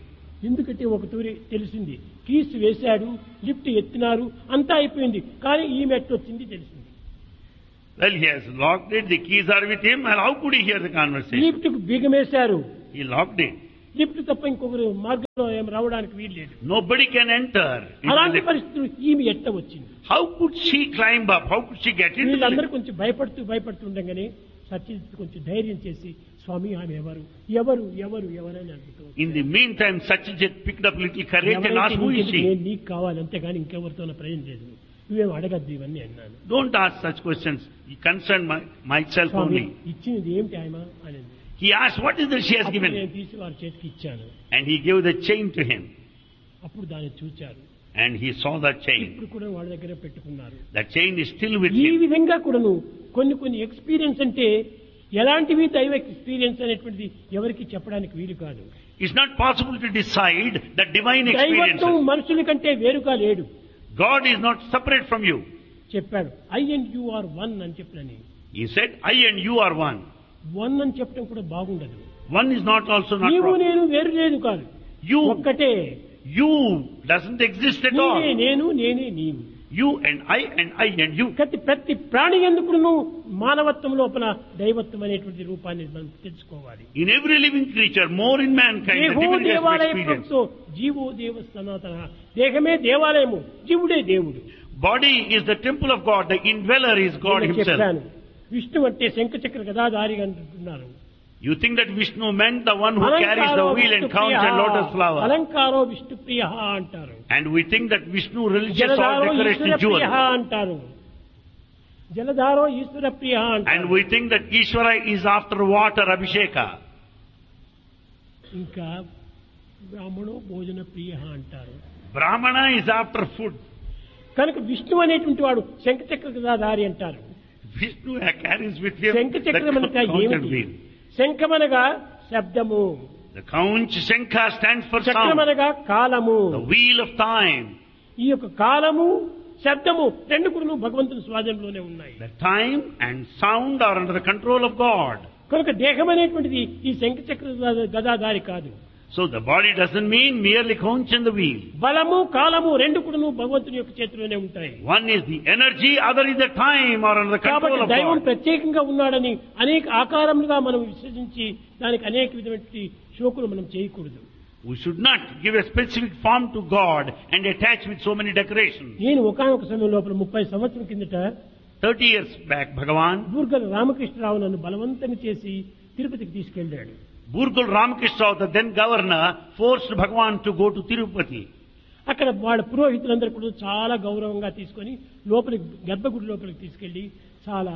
ఎందుకంటే ఒక తూరి తెలిసింది, కీస్ వేశాడు, లిఫ్ట్ ఎత్తినారు, అంతా అయిపోయింది, కానీ ఈ మెట్టు వచ్చింది తెలిసింది. Well, he has locked it, the keys are with him, and how could he hear the conversation? Lift కు బిగమేశారు, He locked it. లిఫ్ట్ తప్ప ఇంకొకరు మార్గంలో ఏం రావడానికి వీల్లేదు. Nobody can enter. అలాంటి పరిస్థితులు ఈమె ఎట్ట వచ్చింది? How could she climb up? How could she get into the వీళ్ళందరూ lift? కొంచెం భయపడుతుండగానే సత్యజిత్ కొంచెం ధైర్యం చేసి, స్వామి ఆమె ఎవరు ఎవరు ఎవరు ఎవరని అడుగుతూ In the meantime, Satyajit picked up little courage and asked, who is she? నేను నీకు కావాలి అంతేగాని ఇంకెవరితో ప్రయోజనం లేదు, నువ్వేం అడగద్దు ఇవన్నీ అన్నాను. Don't ask such questions. He concerned myself Swamy only. ఇచ్చినది ఏమిటి ఆయమ అని. He asked, what is that she has అప్పుడు given? నేను తీసి వారి చేతికి ఇచ్చాను. And he gave the chain to him. అప్పుడు దాన్ని చూచారు. And he saw that chain. ఇప్పుడు కూడా వాళ్ళ దగ్గర పెట్టుకున్నారు. That chain is still with ఈ him. విధంగా కూడాను కొన్ని ఎక్స్పీరియన్స్ అంటే ఎలాంటివి దైవ ఎక్స్పీరియన్స్ అనేటువంటిది ఎవరికి చెప్పడానికి వీలు కాదు. It's not possible to decide the divine దైవత్వం experiences. మనుషుల కంటే వేరుగా లేడు. God is not separate from you. చెప్పాడు, I and you are one అని చెప్పినని. He said, I and you are one. One అని చెప్పడం కూడా బాగుండదు. One is not also not నీవు wrong. నేను వేరు లేదు కాదు, You, ఒక్కటే. you doesn't exist at నీవే all. నేను, నేనే నీవు. You and I and you. ప్రతి ప్రాణి ఎందుకు మానవత్వం లోపల దైవత్వం అనేటువంటి రూపాన్ని మనం తెలుసుకోవాలి. In every living creature, more in mankind, the దేహో divinity has దేవాలయ experience. ప్రవక్తో జీవో దేవ సనాతన. దేహమే దేవాలయము, జీవుడే దేవుడు. Body is the temple of God, the indweller is God నేను himself. చెప్పాను, విష్ణు అంటే శంఖచక్ర గదాధారి అంటున్నారు. You think that Vishnu meant the one who carries the wheel and counts a lotus flower. అలంకారో Vishnu ప్రియ అంటారు. And we think that Vishnu relishes all జలధారో decoration Eshwara jewels. ప్రియ అంటారు. జలధారో ఈశ్వర ప్రియ And అంటారు. we think that Ishvara is after water, Abhisheka. ఇంకా బ్రాహ్మణో భోజన ప్రియ అంటారు. Brahmana is after food. కనుక విష్ణు అనేటువంటి వాడు శంఖచక్ర గదాధారి అంటారు. Vishnu carries with him the శంఖచక్రం అనగా counted ఏమిటి? wheel. శంఖమనగా శబ్దము, The Kaunch Shankha stands for sound. చక్రమనగా కాలము. The wheel of time. ఈ యొక్క కాలము శబ్దము రెండు కూడా భగవంతుని స్వాధీనంలోనే ఉన్నాయి. The time and sound are under the control of God. కనుక దేహం అనేటువంటిది ఈ శంఖచక్ర గదాధారి కాదు. So the body doesn't mean merely Kaunch and the wheel. బలము కాలము రెండు కూడా భగవంతుని యొక్క చేతిలోనే ఉంటాయి. One is the energy, other is the time, or under the control కాబట్టి of దైవం God. ప్రత్యేకంగా ఉన్నాడని అనేక ఆకారములుగా మనం విశ్వసించి దానికి అనేక విధమైన షోకులు మనం చేయకూడదు. We should not give a specific form to God and attach with so many decorations. నేను ఒకానొక సమయం లోపల 30 సంవత్సరం కిందట 30 years back, Bhagavan, బూర్గల రామకృష్ణరావు నన్ను బలవంతం చేసి తిరుపతికి తీసుకెళ్ళాడు. Burgul Ramakrishna, the then governor, forced Bhagavan to go to Tirupati. అక్కడ వాళ్ళ పురోహితులందరూ కూడా చాలా గౌరవంగా తీసుకొని లోపలికి గర్భగుడి లోపలికి తీసుకెళ్లి చాలా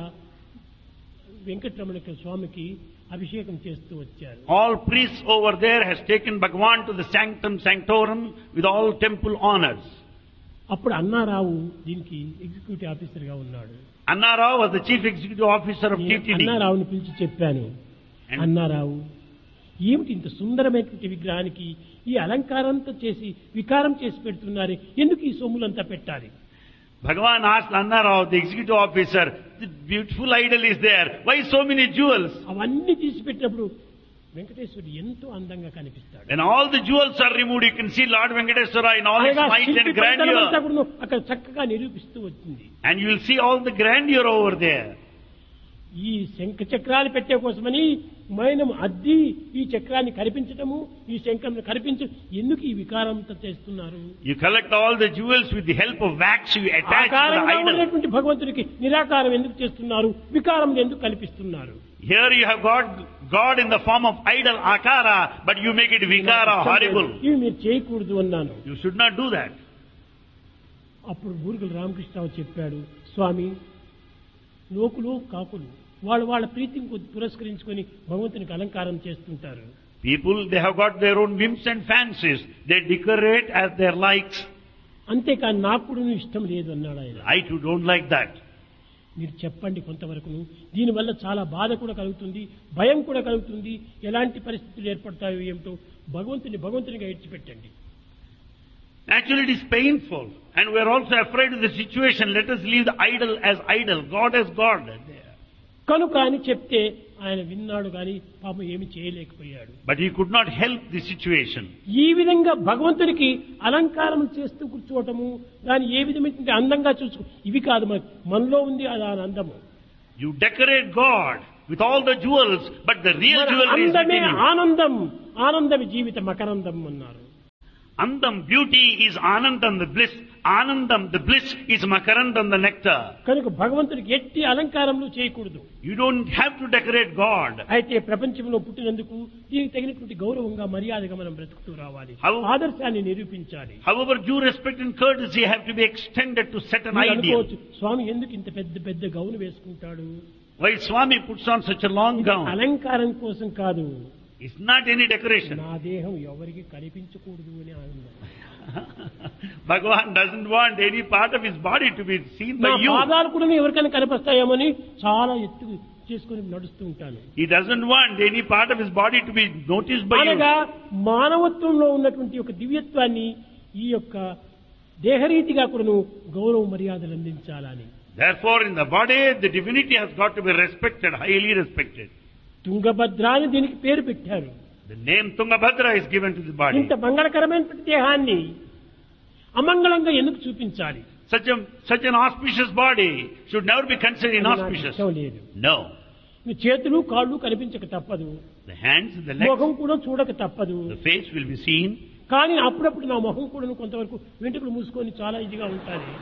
వెంకటరమణ స్వామికి అభిషేకం చేస్తూ వచ్చారు. All priests over there has taken Bhagavan to the sanctum sanctorum with all temple honors. అప్పుడు అన్నారావు దీనికి ఎగ్జిక్యూటివ్ ఆఫీసర్ గా ఉన్నాడు. Anna Rao was the chief executive officer of నేను TTD. అన్నారావుని పిలిచి చెప్పాను, అన్నారావు ఏమిటి ఇంత సుందరమైనటువంటి విగ్రహానికి ఈ అలంకారంతో చేసి వికారం చేసి పెడుతున్నారు, ఎందుకు ఈ సొమ్ములంతా పెట్టాలి? Bhagavan asked Anna Rao, the executive officer, the beautiful idol is there, why so many jewels? అవన్నీ తీసి పెట్టినప్పుడు వెంకటేశ్వరుడు ఎంతో అందంగా కనిపిస్తాడు. When all the jewels are removed, you can see Lord Venkateswara in all his అనగా might శిల్పి and పనితనమంతా grandeur. కూడాను అక్కడ చక్కగా నిరూపిస్తూ వచ్చింది. And you will see all the grandeur over there. ఈ శంఖ చక్రాలు పెట్టే కోసమని మైనం అద్ది ఈ చక్రాన్ని కనిపించటము, ఈ శంఖం కనిపించడం, ఎందుకు ఈ వికారంతో చేస్తున్నారు? You collect all the jewels with the help of wax, you attach to the ఆకారంగా idol. ఉన్నటువంటి భగవంతుడికి నిరాకారం ఎందుకు చేస్తున్నారు? వికారం ఎందుకు కల్పిస్తున్నారు? Here you have got God in the form of idol akara, but you make it vikara, horrible. ఇవి మీరు చేయకూడదు అన్నాను. You should not do that. అప్పుడు బూర్గుల రామకృష్ణరావు చెప్పాడు, స్వామి లోకులు కాకులు వాళ్ళ ప్రీతిని పురస్కరించుకొని భగవంతునికి అలంకారం చేస్తుంటారు. People, they have got their own whims and fancies. They decorate as their likes. అంతేకాని నాకు కూడా ఇష్టం లేదు అన్నాడు ఆయన. I too don't like that. మీరు చెప్పండి కొంతవరకు. దీనివల్ల చాలా బాధ కూడా కలుగుతుంది, భయం కూడా కలుగుతుంది, ఎలాంటి పరిస్థితులు ఏర్పడతాయో ఏమిటో భగవంతునిగా ఇచ్చిపెట్టండి. Actually, it is painful, and we are also afraid of the situation. Let us leave the idol as idol, God as God. కనుక అని చెప్తే ఆయన విన్నాడు గాని పాపం ఏమి చేయలేకపోయాడు. But he could not help the situation. ఈ విధంగా భగవంతునికి అలంకారం చేస్తూ కూర్చోవటము, దాన్ని ఏ విధమైన అందంగా చూసుకో, ఇవి కాదు మనలో ఉంది అది అందము. You decorate God with all the jewels, but the real jewelry is అందమే within you. ఆనందం, ఆనందం జీవిత మకరందం అన్నారు. Andam, beauty is Anandam, the bliss. Anandam, the bliss is Makarandam, the nectar. కనుక భగవంతుడికి ఎట్టి అలంకారములు చేయకూడదు. You don't have to decorate God. అయితే ప్రపంచంలో పుట్టినందుకు దీనికి తగినటువంటి గౌరవంగా మర్యాదగా మనం బ్రతుకుతూ రావాలి, ఆదర్శాన్ని నిరూపించాలి. However, due respect and courtesy have to be extended to set an మీరు ideal. అనుకోవచ్చు, స్వామి ఎందుకు ఇంత పెద్ద పెద్ద గౌను వేసుకుంటాడు? Why Swami puts on such a long gown? అలంకారం కోసం కాదు, It's not any decoration. నా దేహం ఎవరికి కనిపించకూడదు అని ఆనందం. Bhagavan doesn't want any part of his body to be seen నా by you. పాదాలు కూడా ఎవరికైనా కనిపిస్తాయేమని చాలా ఎత్తు చేసుకుని నడుస్తూ ఉంటాను. He doesn't want any part of his body to be noticed by you. అనగా మానవత్వంలో ఉన్నటువంటి ఒక దివ్యత్వాన్ని ఈ యొక్క దేహరీతిగా కూడాను గౌరవ మర్యాదలు అందించాలని. Therefore, in the body, the divinity has got to be respected, highly respected. Tungabhadra అని దీనికి పేరు పెట్టారు. The name Tungabhadra is given to the body. ఇంత మంగళకరమైనటువంటి దేహాన్ని అమంగళంగా ఎందుకు చూపించాలి? Such an auspicious body should never be considered inauspicious. లేదు. No. చేతులు కాళ్ళు కనిపించక తప్పదు, The hands and the legs, ముఖం కూడా చూడక తప్పదు. the face will be seen. కానీ అప్పుడప్పుడు నా ముఖం కూడా కొంతవరకు వెంట్రుకలు మూసుకొని చాలా ఇదిగా ఉంటుంది.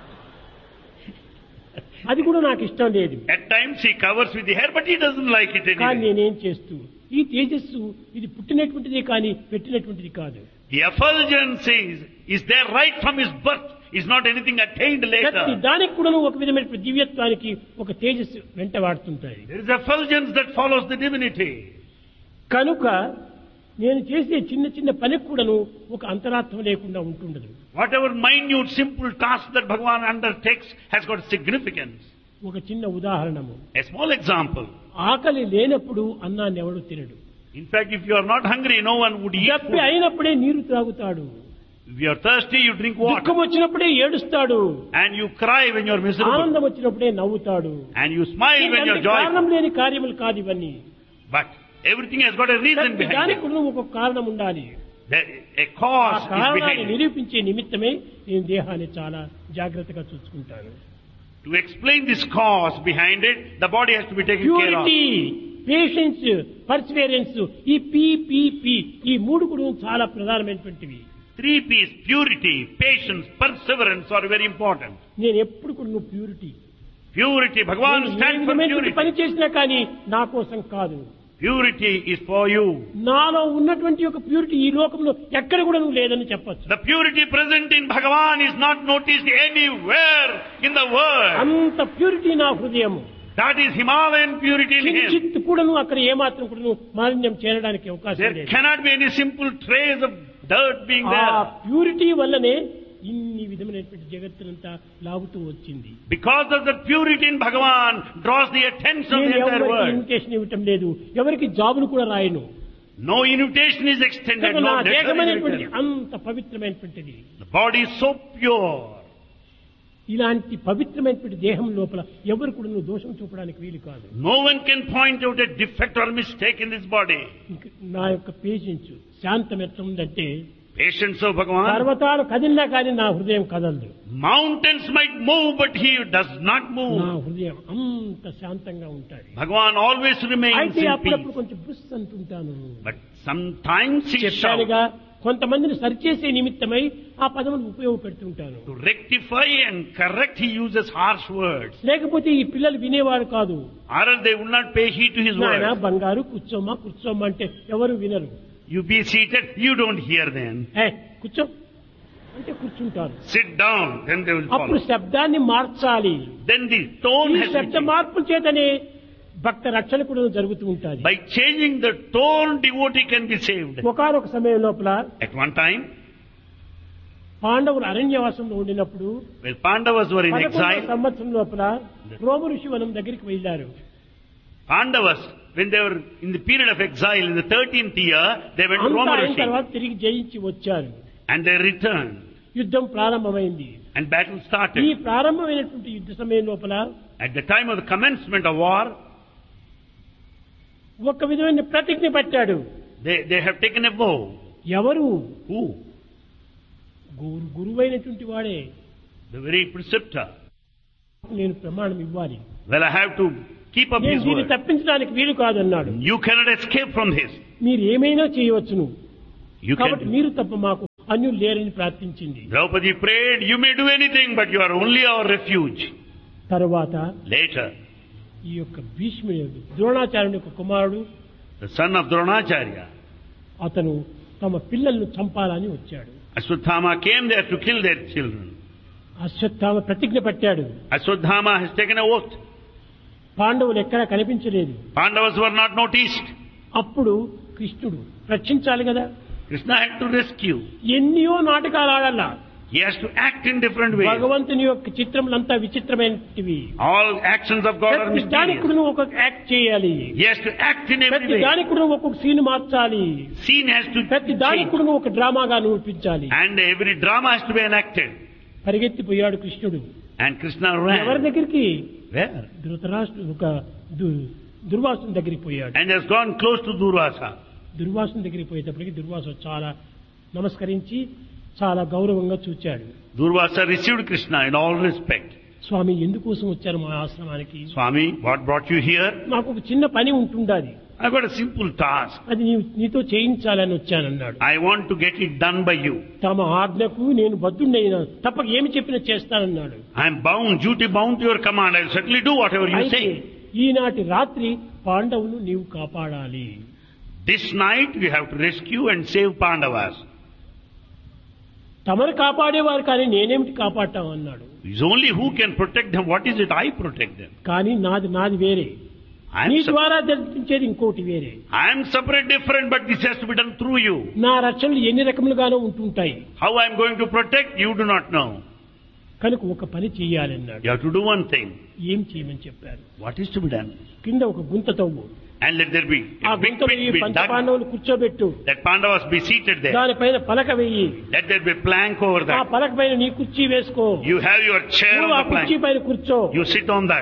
అది కూడా నాకు ఇష్టం లేదు. At times he covers with the hair, but he doesn't like it కానీ anyway. నేనేం చేస్తూ ఈ తేజస్సు ఇది పుట్టినటువంటిదే కానీ పెట్టినటువంటిది కాదు. The effulgence is there right from his birth, is not anything attained later. ప్రతి దానికి కూడా ఒక విధమైన దివ్యత్వానికి ఒక తేజస్సు వెంటవాడుతుంటాయి. There is effulgence that follows the divinity. కనుక నేను చేసే చిన్న చిన్న పనికి కూడాను ఒక అంతరార్థం లేకుండా ఉంటుండదు. Whatever minute, simple task that Bhagavan undertakes has got significance. ఒక చిన్న ఉదాహరణము, A small example. ఆకలి లేనప్పుడు అన్నాన్ని ఎవడు తినడు. In fact, if you are not hungry, no one would eat దప్పి food. అయినప్పుడే నీరు త్రాగుతాడు. If you are thirsty, you drink water. దుఃఖం వచ్చినప్పుడే ఏడుస్తాడు. And you cry when you are miserable. ఆనందం వచ్చినప్పుడే నవ్వుతాడు. And you smile when you are కారణం joyful. లేని కార్యములు కాదు ఇవన్నీ. But everything has got a reason behind దానికి it. కూడా ఒక కారణం ఉండాలి. A cause ఆ is కారణాన్ని behind it. నిరూపించే నిమిత్తమే నేను దేహాన్ని చాలా జాగ్రత్తగా చూసుకుంటాను. To explain this cause behind it, the body has to be taken care of. Purity, patience, perseverance, ఈ పి ఈ మూడు కూడా చాలా ప్రధానమైనటువంటివి. 3 P's, purity, patience, perseverance are very important. నేను ఎప్పుడు కూడా నువ్వు purity. Purity, Bhagavan stands for పని purity. చేసినా కానీ నా కోసం కాదు. Purity is for you. నాలో ఉన్నటువంటి ఒక ప్యూరిటీ ఈ లోకంలో ఎక్కడ కూడా నువ్వు లేదని చెప్పొచ్చు. The purity present in Bhagavan is not noticed anywhere in the world. అంత ప్యూరిటీ నా హృదయము. That is Himalayan purity in him. కించిత్ కూడాను అక్కడ ఏమాత్రం కూడాను మాలిన్యం చేరడానికి అవకాశం There లేదు. cannot be any simple trace of dirt being ఆ there. ప్యూరిటీ వల్లనే ఇన్ని విధమైనటువంటి జగత్తునంతా లాగుతూ వచ్చింది. Because of the purity in Bhagavan draws the attention of నేను the entire ఎవరికి world. ఇన్విటేషన్ ఇవ్వటం లేదు, ఎవరికి జాబులు కూడా రాయను. No invitation is extended, నా no letter దేహం is అనేటువంటి written. అంత పవిత్రమైనటువంటిది. The body is so pure. ఇలాంటి పవిత్రమైనటువంటి దేహం లోపల ఎవరు కూడా నువ్వు దోషం చూపడానికి వీలు కాదు. No one can point out a defect or mistake in this body. నా యొక్క పేషెన్స్, శాంతం ఎట్లా ఉందంటే Patience of Bhagavan. పర్వతాలు కదిలినా కానీ నా హృదయం కదలదు. Mountains might move, but he does not నా move. హృదయం అంత శాంతంగా ఉంటుంది. Bhagavan always remains అయితే in అప్పుడప్పుడు peace. కొంచెం బుస్ అంటుంటాను. But sometimes he shouts. చెప్పానుగా, కొంతమందిని సరిచేసే నిమిత్తమై ఆ పదమును ఉపయోగపెడుతుంటాను. To rectify and correct, he uses harsh words. లేకపోతే ఈ పిల్లలు వినేవారు కాదు. Or else they will not pay heed to his నాయన words. బంగారు కూర్చోమ్మా కూర్చోమ్మా అంటే ఎవరు వినరు. You be seated, you don't hear them. కూర్చో అంటే కూర్చుంటారు. Sit down, then they will అప్పుడు follow. శబ్దాన్ని మార్చాలి. Then the tone ఈ has to శబ్ద change. మార్పుల చేతనే భక్త రక్షణ కూడా జరుగుతూ ఉంటుంది. By changing the tone, devotee can be saved. ఒకనొక సమయం లోపల At one time, పాండవులు అరణ్యవాసంలో ఉండినప్పుడు when Pandavas were in 11వ exile, సంవత్సరం లోపల రోమ ఋషి వనం దగ్గరికి వెళ్ళారు. Pandavas, when they were in the period of exile in the 13th year, they went to అంతా Roma అయిన Rishi తర్వాత తిరిగి జయించి వచ్చారు. and they returned యుద్ధం ప్రారంభమైంది. and battle ఈ started. ప్రారంభమైనటువంటి యుద్ధ సమయం లోపల At the time of the commencement of war, ఒక విధమైన ప్రతిజ్ఞ పట్టాడు. They have taken a vow. ఎవరు? Who? గురువైనటువంటి వాడే. The very preceptor. నేను ప్రమాణం ఇవ్వాలి. Well, I have to keep up his దీన్ని word. తప్పించడానికి వీలు కాదన్నాడు. You cannot escape from this. మీరు ఏమైనా చేయవచ్చును, You కాబట్టి can. మీరు తప్ప మాకు అన్యులు లేరని ప్రార్థించింది. Draupadi prayed, you may do anything, but you are only our refuge. తరువాత Later, ఈ యొక్క భీష్ముడు ద్రోణాచార్యుని యొక్క కుమారుడు, the son of Dronacharya, అతను తమ పిల్లలను చంపాలని వచ్చాడు. Ashwatthama came there to kill their children. Ashwatthama ప్రతిజ్ఞ పట్టాడు. Ashwatthama has taken a oath. పాండవులు ఎక్కడా కనిపించలేదు. Pandavas were not noticed. అప్పుడు కృష్ణుడు రక్షించాలి కదా. Krishna had to rescue. ఎన్నో నాటకాలు ఆడాల. He has to act in different ways. భగవంతుని యొక్క చిత్రములంతా విచిత్రమైనవి. All actions of God are ప్రతి mysterious. దానికుడు ఒక్కొక్క యాక్ట్ చేయాలి. He has to act in every ప్రతి way. దానికుడు ఒక్కొక్క సీన్ మార్చాలి. Scene has to ప్రతి change. దానికుడు ఒక డ్రామాగా నిరూపించాలి. And every drama has to be enacted. పరిగెత్తిపోయాడు కృష్ణుడు. And Krishna ఎవరి ran. దగ్గరికి? Where? ధృతరాష్ట్రుడు ఒక దుర్వాసుని దగ్గరికి పోయాడు. And has gone close to Durvasa. దుర్వాసుని దగ్గరికి పోయేటప్పటికి దుర్వాసు చాలా నమస్కరించి చాలా గౌరవంగా చూచాడు. Durvasa received Krishna in all respect. స్వామి ఎందుకోసం వచ్చారు మా ఆశ్రమానికి? Swami, what brought you here? నాకు ఒక చిన్న పని ఉంటుండాలి, I've got a simple task. అది నీతో చేయించాలని వచ్చానన్నాడు. I want to get it done by you. తమ ఆజ్ఞకు నేను బద్ధుడైనా తప్పక ఏమి చెప్పినా చేస్తానన్నాడు. I am bound, duty bound to your command. I will certainly do whatever you అయితే say. ఈనాటి రాత్రి పాండవులు నీవు కాపాడాలి. This night we have to rescue and save Pandavas. తమను కాపాడేవారు కానీ నేనేమిటి కాపాడటం అన్నాడు. It's only who can protect them. What is it? I protect them. కానీ నాది వేరే, నీ ద్వారా జరిపించేది ఇంకోటి వేరే. I am separate, different, but this has to be done through you. నా రక్షణలు ఎన్ని రకములుగానో ఉంటుంటాయి. How I am going to protect, you do not know. కనుక ఒక పని చెయ్యాలన్నాడు. You have to do one thing. ఏం చేయమని చెప్పారు? What is to be done? కింద ఒక గుంత తవ్వు, And let there be ఆ a big గుంతలో pit ఈ be పంచ dug. పాండవులు కూర్చోబెట్టు, Let Pandavas be seated there. దానిపైన పలక వెయ్యి, Let there be a plank over ఆ that. పలక పైన నీ కుర్చీ వేసుకో, You have your chair నువ్వు ఆ on the కుర్చీ plank. పైన కూర్చో. You sit on that.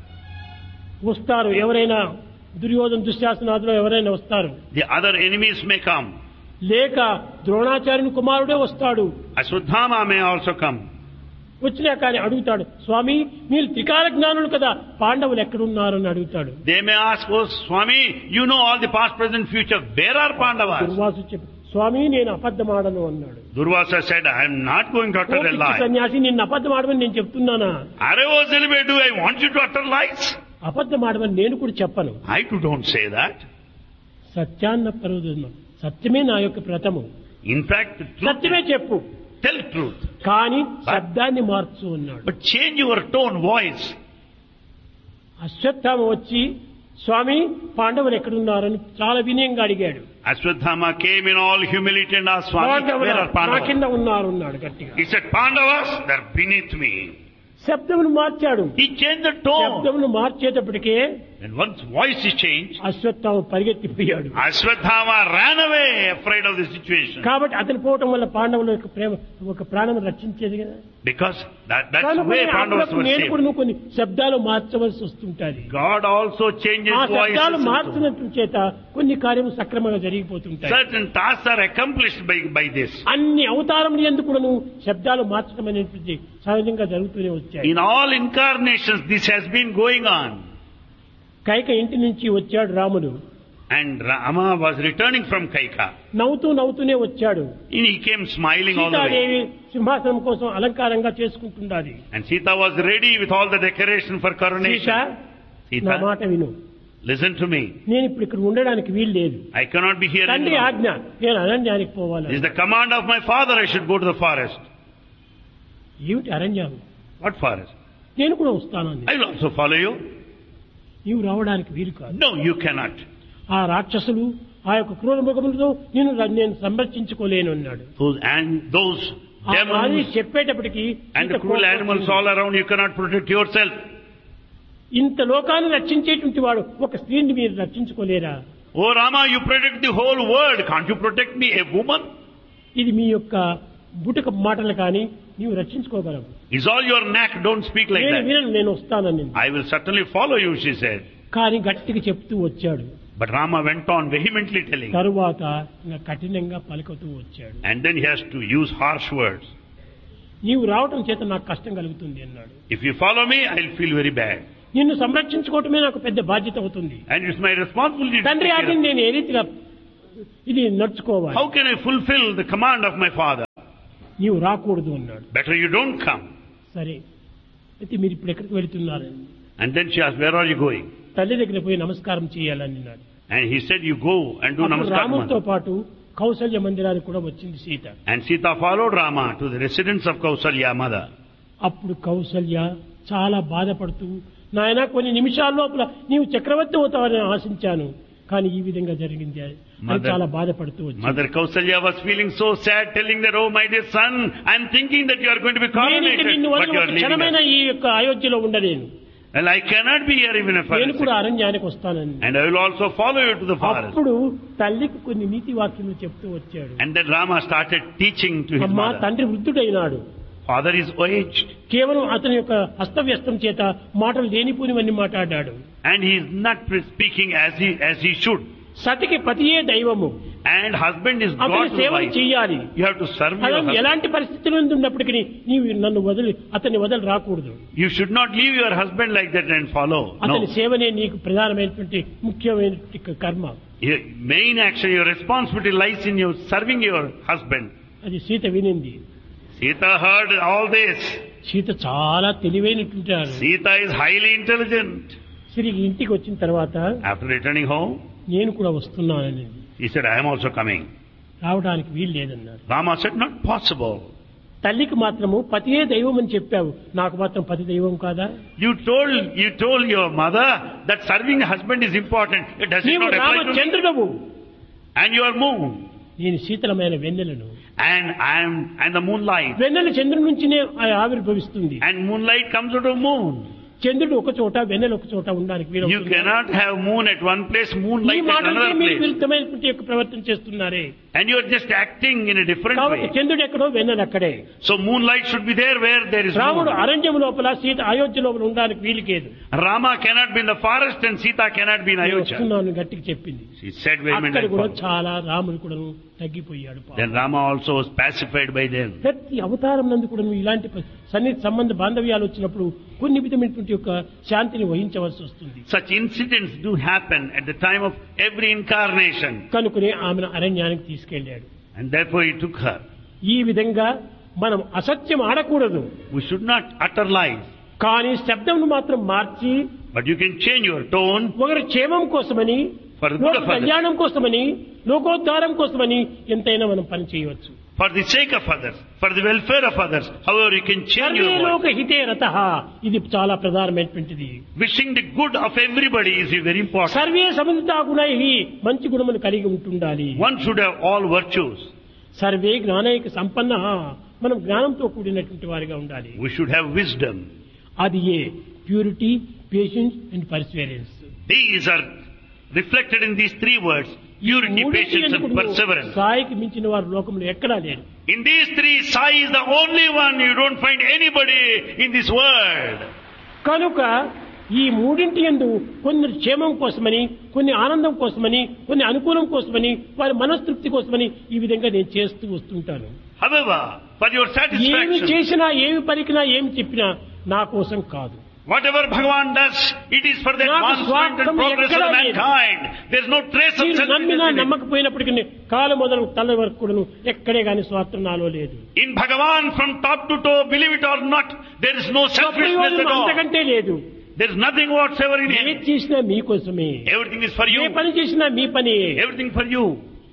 వస్తారు ఎవరైనా, దుర్యోధన దుశ్శాసనాదులు ఎవరైనా వస్తారు, The other enemies may come. లేక ద్రోణాచార్యుని కుమారుడే వస్తాడు. Ashwatthama may also come. వచ్చినా కానీ అడుగుతాడు, స్వామి మీరు త్రికాల జ్ఞానులు కదా, పాండవులు ఎక్కడున్నారు అని అడుగుతాడు. They may ask, oh Swami, you know all the past, present, future. Where are Pandavas? Durvasu చెప్పి, స్వామి నేను అబద్ధమాడను అన్నాడు. Durvasa said, I am not going to utter oh a పిచ్చి lie. సన్యాసి, నిన్ను అబద్ధమాడమని నేను చెప్తున్నానా? Aravo Zilbe, do I want you to utter lies? అబద్ధమాడమని నేను కూడా చెప్పను. I too don't say that. సత్యాన్న పరుదును, సత్యమే నా యొక్క వ్రతము, In fact, the truth సత్యమే చెప్పు, tell truth. కానీ శబ్దాన్ని మార్చు అన్నాడు. But change your tone, voice. Ashwatthama వచ్చి, స్వామి పాండవులు ఎక్కడున్నారని చాలా వినయంగా అడిగాడు. Ashwatthama came in all humility and asked, Swami, పాండవులు where are నా Pandavas? కింద ఉన్నారు అన్నాడు గట్టిగా. He said, Pandavas, they're beneath me. శబ్దమును మార్చాడు. He changed the tone. శబ్దమును మార్చేటప్పటికే And once voice is changed, Ashwatthama పరిగెత్తిపోయాడు. Ashwatthama ran away, afraid of the situation. కాబట్టి అతను పోవటం వల్ల పాండవుల యొక్క ప్రేమ ఒక ప్రాణం రక్షించేది కదా. Because that's the కనుక way Pandavas అప్పుడప్పుడు were నేను saved. కూడా నువ్వు కొన్ని శబ్దాలు మార్చవలసి వస్తుంటాది. God also changes ఆ శబ్దాలు voices. మార్చినట్టు చేత కొన్ని కార్యము సక్రమంగా జరిగిపోతుంటాయి. Certain tasks are accomplished by this. అన్ని అవతారములు ఎందుకు కూడా నువ్వు శబ్దాలు మార్చడం అనేటువంటి సహజంగా జరుగుతూనే వచ్చాయి. In all incarnations, this has been going on. Kaika ఇంటి నుంచి వచ్చాడు రాముడు. And Rama was returning from Kaika. నవ్వుతూనే వచ్చాడు. And he came smiling all the way. Sitadevi సింహాసనం కోసం అలంకారంగా చేసుకుంటున్నది. And Sita was ready with all the decoration for Sita, coronation. నా Sita, మాట విను, listen to me. నేను ఇప్పుడు ఇక్కడ ఉండడానికి వీలు లేదు. I cannot be here తండ్రి anymore. ఆజ్ఞ, నేను అరణ్యానికి పోవాలి. It is the command of my father I should go to the forest. ఏమిటి అరణ్యం? What forest? నేను కూడా వస్తానని. I will also follow you. నీవు రావడానికి వీలు కాదు. No, you cannot. ఆ రాక్షసులు ఆ యొక్క క్రూర మృగములతో నేను సంరక్షించుకోలేను అన్నాడు. Those ఆ మాది demons చెప్పేటప్పటికి and the cruel animals all around, you cannot protect yourself. ఇంత లోకాన్ని రక్షించేటువంటి వాడు ఒక స్త్రీని మీరు రక్షించుకోలేరా? Oh Rama, you protect the whole world. Can't you protect me, a woman? ఇది మీ యొక్క బుటక మాటలు కానీ నీవు రక్షించుకోగలవు. It's all your knack. Don't speak like that. నేను వస్తానని. I will certainly follow you, she said. కానీ గట్టిగా చెప్తూ వచ్చాడు. But Rama went on vehemently telling. తరువాత ఇంకా కఠినంగా పలుకుతూ వచ్చాడు. And then he has to use harsh words. నీవు రావటం చేత నాకు కష్టం కలుగుతుంది అన్నాడు. If you follow me, I'll feel very bad. నిన్ను సంరక్షించుకోవటమే నాకు పెద్ద బాధ్యత అవుతుంది. And it's my responsibility to తండ్రి take care ఆజ్ఞని of. నేను ఏ రీతిగా ఇది నడుచుకోవాలి. How can I fulfill the command of my father? నీవు రాకూడదు అన్నాడు. Better you don't come. సరే అయితే మీరు ఇప్పుడు ఎక్కడికి వెళుతున్నారు? And then she asked, where are you going? తల్లి దగ్గర పోయి నమస్కారం చేయాలని అన్నాడు. And he said, you go and do అప్పుడు namaskar. రాముడితో పాటు కౌసల్య మందిరానికి కూడా వచ్చింది Sita. And Sita followed Rama to the residence of Kausalya, mother. అప్పుడు కౌసల్య చాలా బాధపడుతూ, నాయన కొన్ని నిమిషాల లోపల నీవు చక్రవర్తి అవుతావని ఆశించాను, కానీ ఈ విధంగా జరిగింది అని చాలా బాధపడుతూ వచ్చింది. Mother Kausalya was feeling so sad, telling that, oh my dear son, I'm thinking that you are going to be coronated, but you are leaving క్షణమైన us. ఈ యొక్క అయోధ్యలో ఉండలేను. Well, I cannot be here even if I నేను కూడా అరణ్యానికి వస్తానని. and I will also follow you to the forest. అప్పుడు తల్లికి కొన్ని నీతి వాక్యములు చెప్తూ వచ్చాడు. And then Rama started teaching to his అమ్మా, mother. తండ్రి వృద్ధుడైనాడు, Father is aged కేవలం అతని యొక్క హస్తవ్యస్తం చేత మాటలు లేనిపోనివన్నీ మాట్లాడాడు. and he is not speaking as he should. సతికి పతియే దైవము, And husband is అతని God's సేవలు wife. చెయ్యాలి. You have to serve your అతను husband. ఎలాంటి పరిస్థితుల్లో ఉన్నప్పటికీ నీవు నన్ను అతన్ని వదిలి రాకూడదు. You should not leave your husband like that and follow. No. అతని సేవనే నీకు ప్రధానమైనటువంటి ముఖ్యమైనటువంటి కర్మ. Your main action, your responsibility lies in you serving your husband. అది Sita వినింది. Sita heard all this. Sita చాలా తెలివైనటువంటి ఆమె. Sita is highly intelligent. తిరిగి ఇంటికి వచ్చిన తర్వాత After returning home, నేను కూడా వస్తున్నానని, he said, I am also coming. రావడానికి వీలు లేదన్నాడు. Rama said, not possible. తల్లికి మాత్రము పతియే దైవం అని చెప్పావు, నాకు మాత్రం పతి దైవం కాదా? You told your mother that serving a husband is important. Does it నీవు not apply to me? రామచంద్రుడవు, And you are moon. నేను శీతలమైన వెన్నెలను. And I am the moonlight. వెన్నెల చంద్రుడి నుంచినే ఆవిర్భవిస్తుంది. And moonlight comes out of moon. చంద్రుడు ఒక చోట, వెన్నెల ఒక చోట ఉండడానికి వీలు You cannot have moon at one place, moonlight at another మీరు place. విరుద్ధమైనటువంటి యొక్క ప్రవర్తన చేస్తున్నారే. And you are just acting in a different కాబట్టి way. చంద్రుడు ఎక్కడో వెన్నెల అక్కడే. So moonlight should be there where there is రాముడు moon. అరణ్యం లోపల, సీత అయోధ్య లోపల ఉండడానికి వీలుకేదు. Rama cannot be in the forest and Sita cannot be in Ayodhya. వస్తున్నాను గట్టిగా చెప్పింది. She said very అక్కడ కూడా many. చాలా రాముడు కూడా తగ్గిపోయాడు. Then Rama also was pacified by them. ప్రతి అవతారం నందు కూడా ఇలాంటి సన్నిహిత సంబంధ బాంధవ్యాలు వచ్చినప్పుడు కొన్ని విధమైనటువంటి యొక్క శాంతిని వహించవలసి వస్తుంది. Such incidents do happen at the time of every incarnation. కనుకనే ఆమెను అరణ్యానికి తీసుకెళ్లాడు. And therefore he took her. ఈ విధంగా మనం అసత్యం ఆడకూడదు, We should not utter lies. కానీ శబ్దంను మాత్రం మార్చి But you can change your tone ఒకరి క్షేమం కోసమని, for the good లోక of others. కళ్యాణం కోసమని, లోకోద్ధారం కోసమని ఎంతైనా మనం పని చేయవచ్చు. For the sake of others, for the welfare of others. However, you can change your survey voice. లోక హితే రతః, ఇది చాలా ప్రధానమైనటువంటిది. Wishing the good of everybody is very important. Survey సముదితా గుణైః, మంచి గుణములు కలిగి ఉంటుండాలి. One should have all virtues. Survey జ్ఞానైక సంపన్నః, మనం జ్ఞానంతో కూడినటువంటి వారిగా ఉండాలి. We should have wisdom. అది ఏ purity, patience and Perseverance. These are reflected in these three words: purity, patience and perseverance. సాయికి మించిన వారు లోకంలో ఎక్కడా లేరు. In these three, Sai is the only one. You don't find anybody in this world. కనుక ఈ మూడింటి యందు కొన్ని క్షేమం కోసమని, కొన్ని ఆనందం కోసమని, కొన్ని అనుకూలం కోసమని, వారి మనస్తృప్తి కోసమని ఈ విధంగా నేను చేస్తూ వస్తుంటాను. However, for your ఏమి satisfaction, చేసినా, ఏమి పలికినా, ఏమి చెప్పినా నా కోసం కాదు. whatever Bhagavan does, it is for the advancement and progress of mankind. There is no trace of మీరు నమ్మినా selfishness in it. నమ్మకపోయినప్పటికీ కాలు మొదలు తల వరకు కూడా ఎక్కడే గాని స్వార్థం నాలో లేదు. In Bhagavan, from top to toe, believe it or not, there is no selfishness at all. అంతకంటే లేదు. There is nothing whatsoever in ఏది it. చేసినా మీకోసమే, Everything is for A you. పని చేసినా మీ పని, Everything for you.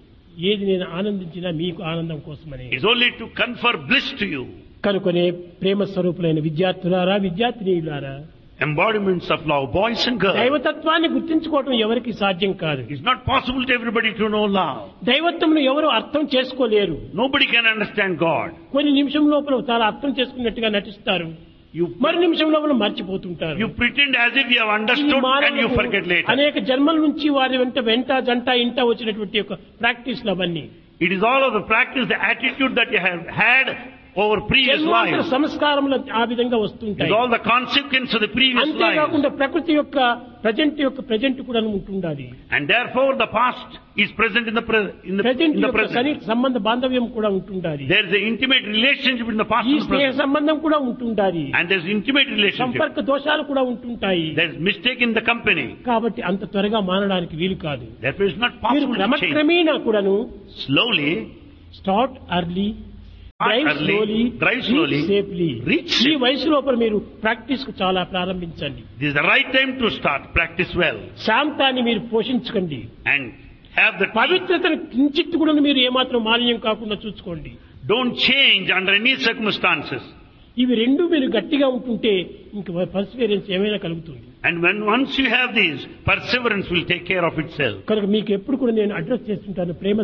ఏది నేను ఆనందించినా మీకు ఆనందం కోసమని. It is only to confer bliss to you. కనుకొనే ప్రేమ స్వరూపులైన విద్యార్థులారా, విద్యార్థినీయులారా, Embodiments of love, boys and girls. దైవతత్వాన్ని గుర్తించుకోవటం ఎవరికి సాధ్యం కాదు. It is not possible to everybody to know love. దైవత్వంను ఎవరు అర్థం చేసుకోలేరు. Nobody can understand God. కొన్ని నిమిషం లోపల చాలా అర్థం చేసుకున్నట్టుగా నటిస్తారు, మరి నిమిషం లోపల మర్చిపోతుంటారు. You pretend as if you have understood and you forget later. అనేక జన్మల నుంచి వారి వెంట జంట ఇంట వచ్చినటువంటి ఒక ప్రాక్టీస్లు అవన్నీ. It is all of the practice, the attitude that you have had over previous జన్మాంతర lives. సంస్కారములు ఆ విధంగా With వస్తుంటాయి. all the consequence of the previous lives. అంతేకాకుండా ప్రకృతి యొక్క ప్రజెంట్ కూడా ఉంటుండాలి. And therefore the past is present in the present యొక్క present. సన్నిహిత సంబంధ బాంధవ్యం కూడా ఉంటుండాలి. There is an intimate relationship in the past ఈ and the స్నేహ present. సంబంధం కూడా ఉంటుండాలి. And there is intimate relationship. సంపర్క దోషాలు కూడా ఉంటుంటాయి. There is mistake in the company. కాబట్టి అంత త్వరగా మానడానికి వీలు కాదు. Therefore it's not మీరు possible to change. క్రమక్రమేణా కూడాను Slowly, start early, Start early, drive slowly, safely. reach ఈ safe. వయసు లోపల మీరు ప్రాక్టీస్ కు చాలా ప్రారంభించండి. this is the right time to start. Practice well. శాంతాన్ని మీరు పోషించుకోండి. And have the పవిత్రతను కించిత్తు కూడా మీరు ఏమాత్రం మాలిన్యం కాకుండా చూసుకోండి. Don't change under any circumstances. ఇవి రెండు మీరు గట్టిగా ఉంటుంటే ఇంక పర్సివరెన్స్ ఏమైనా కలుగుతుంది. And once you have these, perseverance will take care of itself. కనుక మీకు ఎప్పుడు కూడా నేను అడ్రస్ చేస్తుంటాను ప్రేమ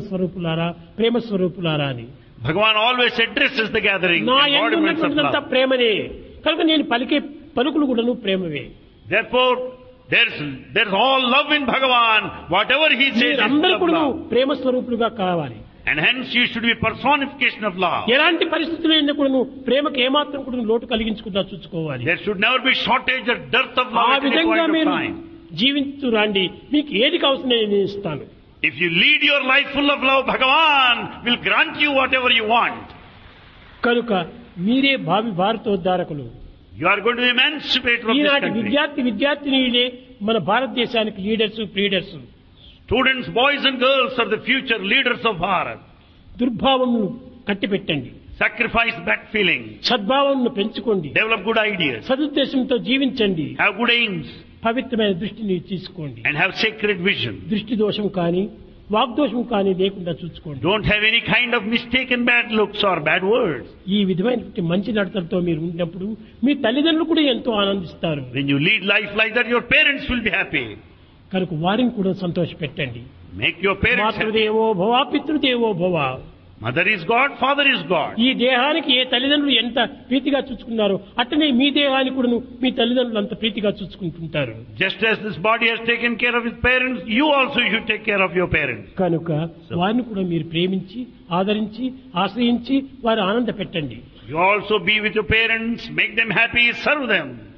స్వరూపులారా అని. Bhagavan always addresses the gathering, నా embodiments of ఉన్నటువంటిదంతా love. ప్రేమనే. కనుక నేను పలికే పలుకులు కూడాను ప్రేమవే. Therefore, there's all love in Bhagavan. Whatever he says is మీరందరూ full of కూడా love. ప్రేమ స్వరూపులుగా కావాలి. And hence you should be personification of love. ఎలాంటి పరిస్థితుల్లో కూడా ప్రేమకు ఏమాత్రం కూడా లోటు కలిగించకుండా చూసుకోవాలి. There should never be shortage or dearth of ఆ love at any విధంగా point of మీరు time. జీవించు రండి. మీకు ఏది కావాల్సిన నేను ఇస్తాను. If you lead your life full of love, Bhagavan will grant you whatever you want. కనుక మీరే భావి భారతోద్ధారకులు. You are going to be emancipator of this ఈనాటి country. విద్యార్థినీలే మన భారతదేశానికి leaders. Students, boys and girls are the future leaders of Bharat. దుర్భావమును కట్టిపెట్టండి. Sacrifice bad feelings. సద్భావమును పెంచుకోండి. Develop good ideas. సదుద్దేశంతో జీవించండి. Have good aims. పవిత్రమైన దృష్టిని తీసుకోండి. And have sacred vision. దృష్టి దోషం కానీ వాగ్దోషం కానీ లేకుండా చూసుకోండి. Don't have any kind of mistaken bad looks or bad words. ఈ విధమైన మంచి నడతలతో మీరు ఉన్నప్పుడు మీ తల్లిదండ్రులు కూడా ఎంతో ఆనందిస్తారు. When you lead life like that, your parents will be happy. కనుక వారిని కూడా సంతోషపెట్టండి. Make your parents happy. మాతృదేవో భవ పితృదేవో భవ. Mother is God, father is God. ఈ దేహానికి ఏ తల్లిదండ్రులు ఎంత ప్రీతిగా చూసుకున్నారో అట్టనే మీ దేహానికి కూడా మీ తల్లిదండ్రులు అంత ప్రీతిగా చూసుకుంటుంటారు. Just as this body has taken care of its parents, you also should take care of your parents. కనుక వారిని కూడా మీరు ప్రేమించి ఆదరించి ఆశ్రయించి వారు ఆనంద పెట్టండి. You also be with your parents, make them happy, serve them.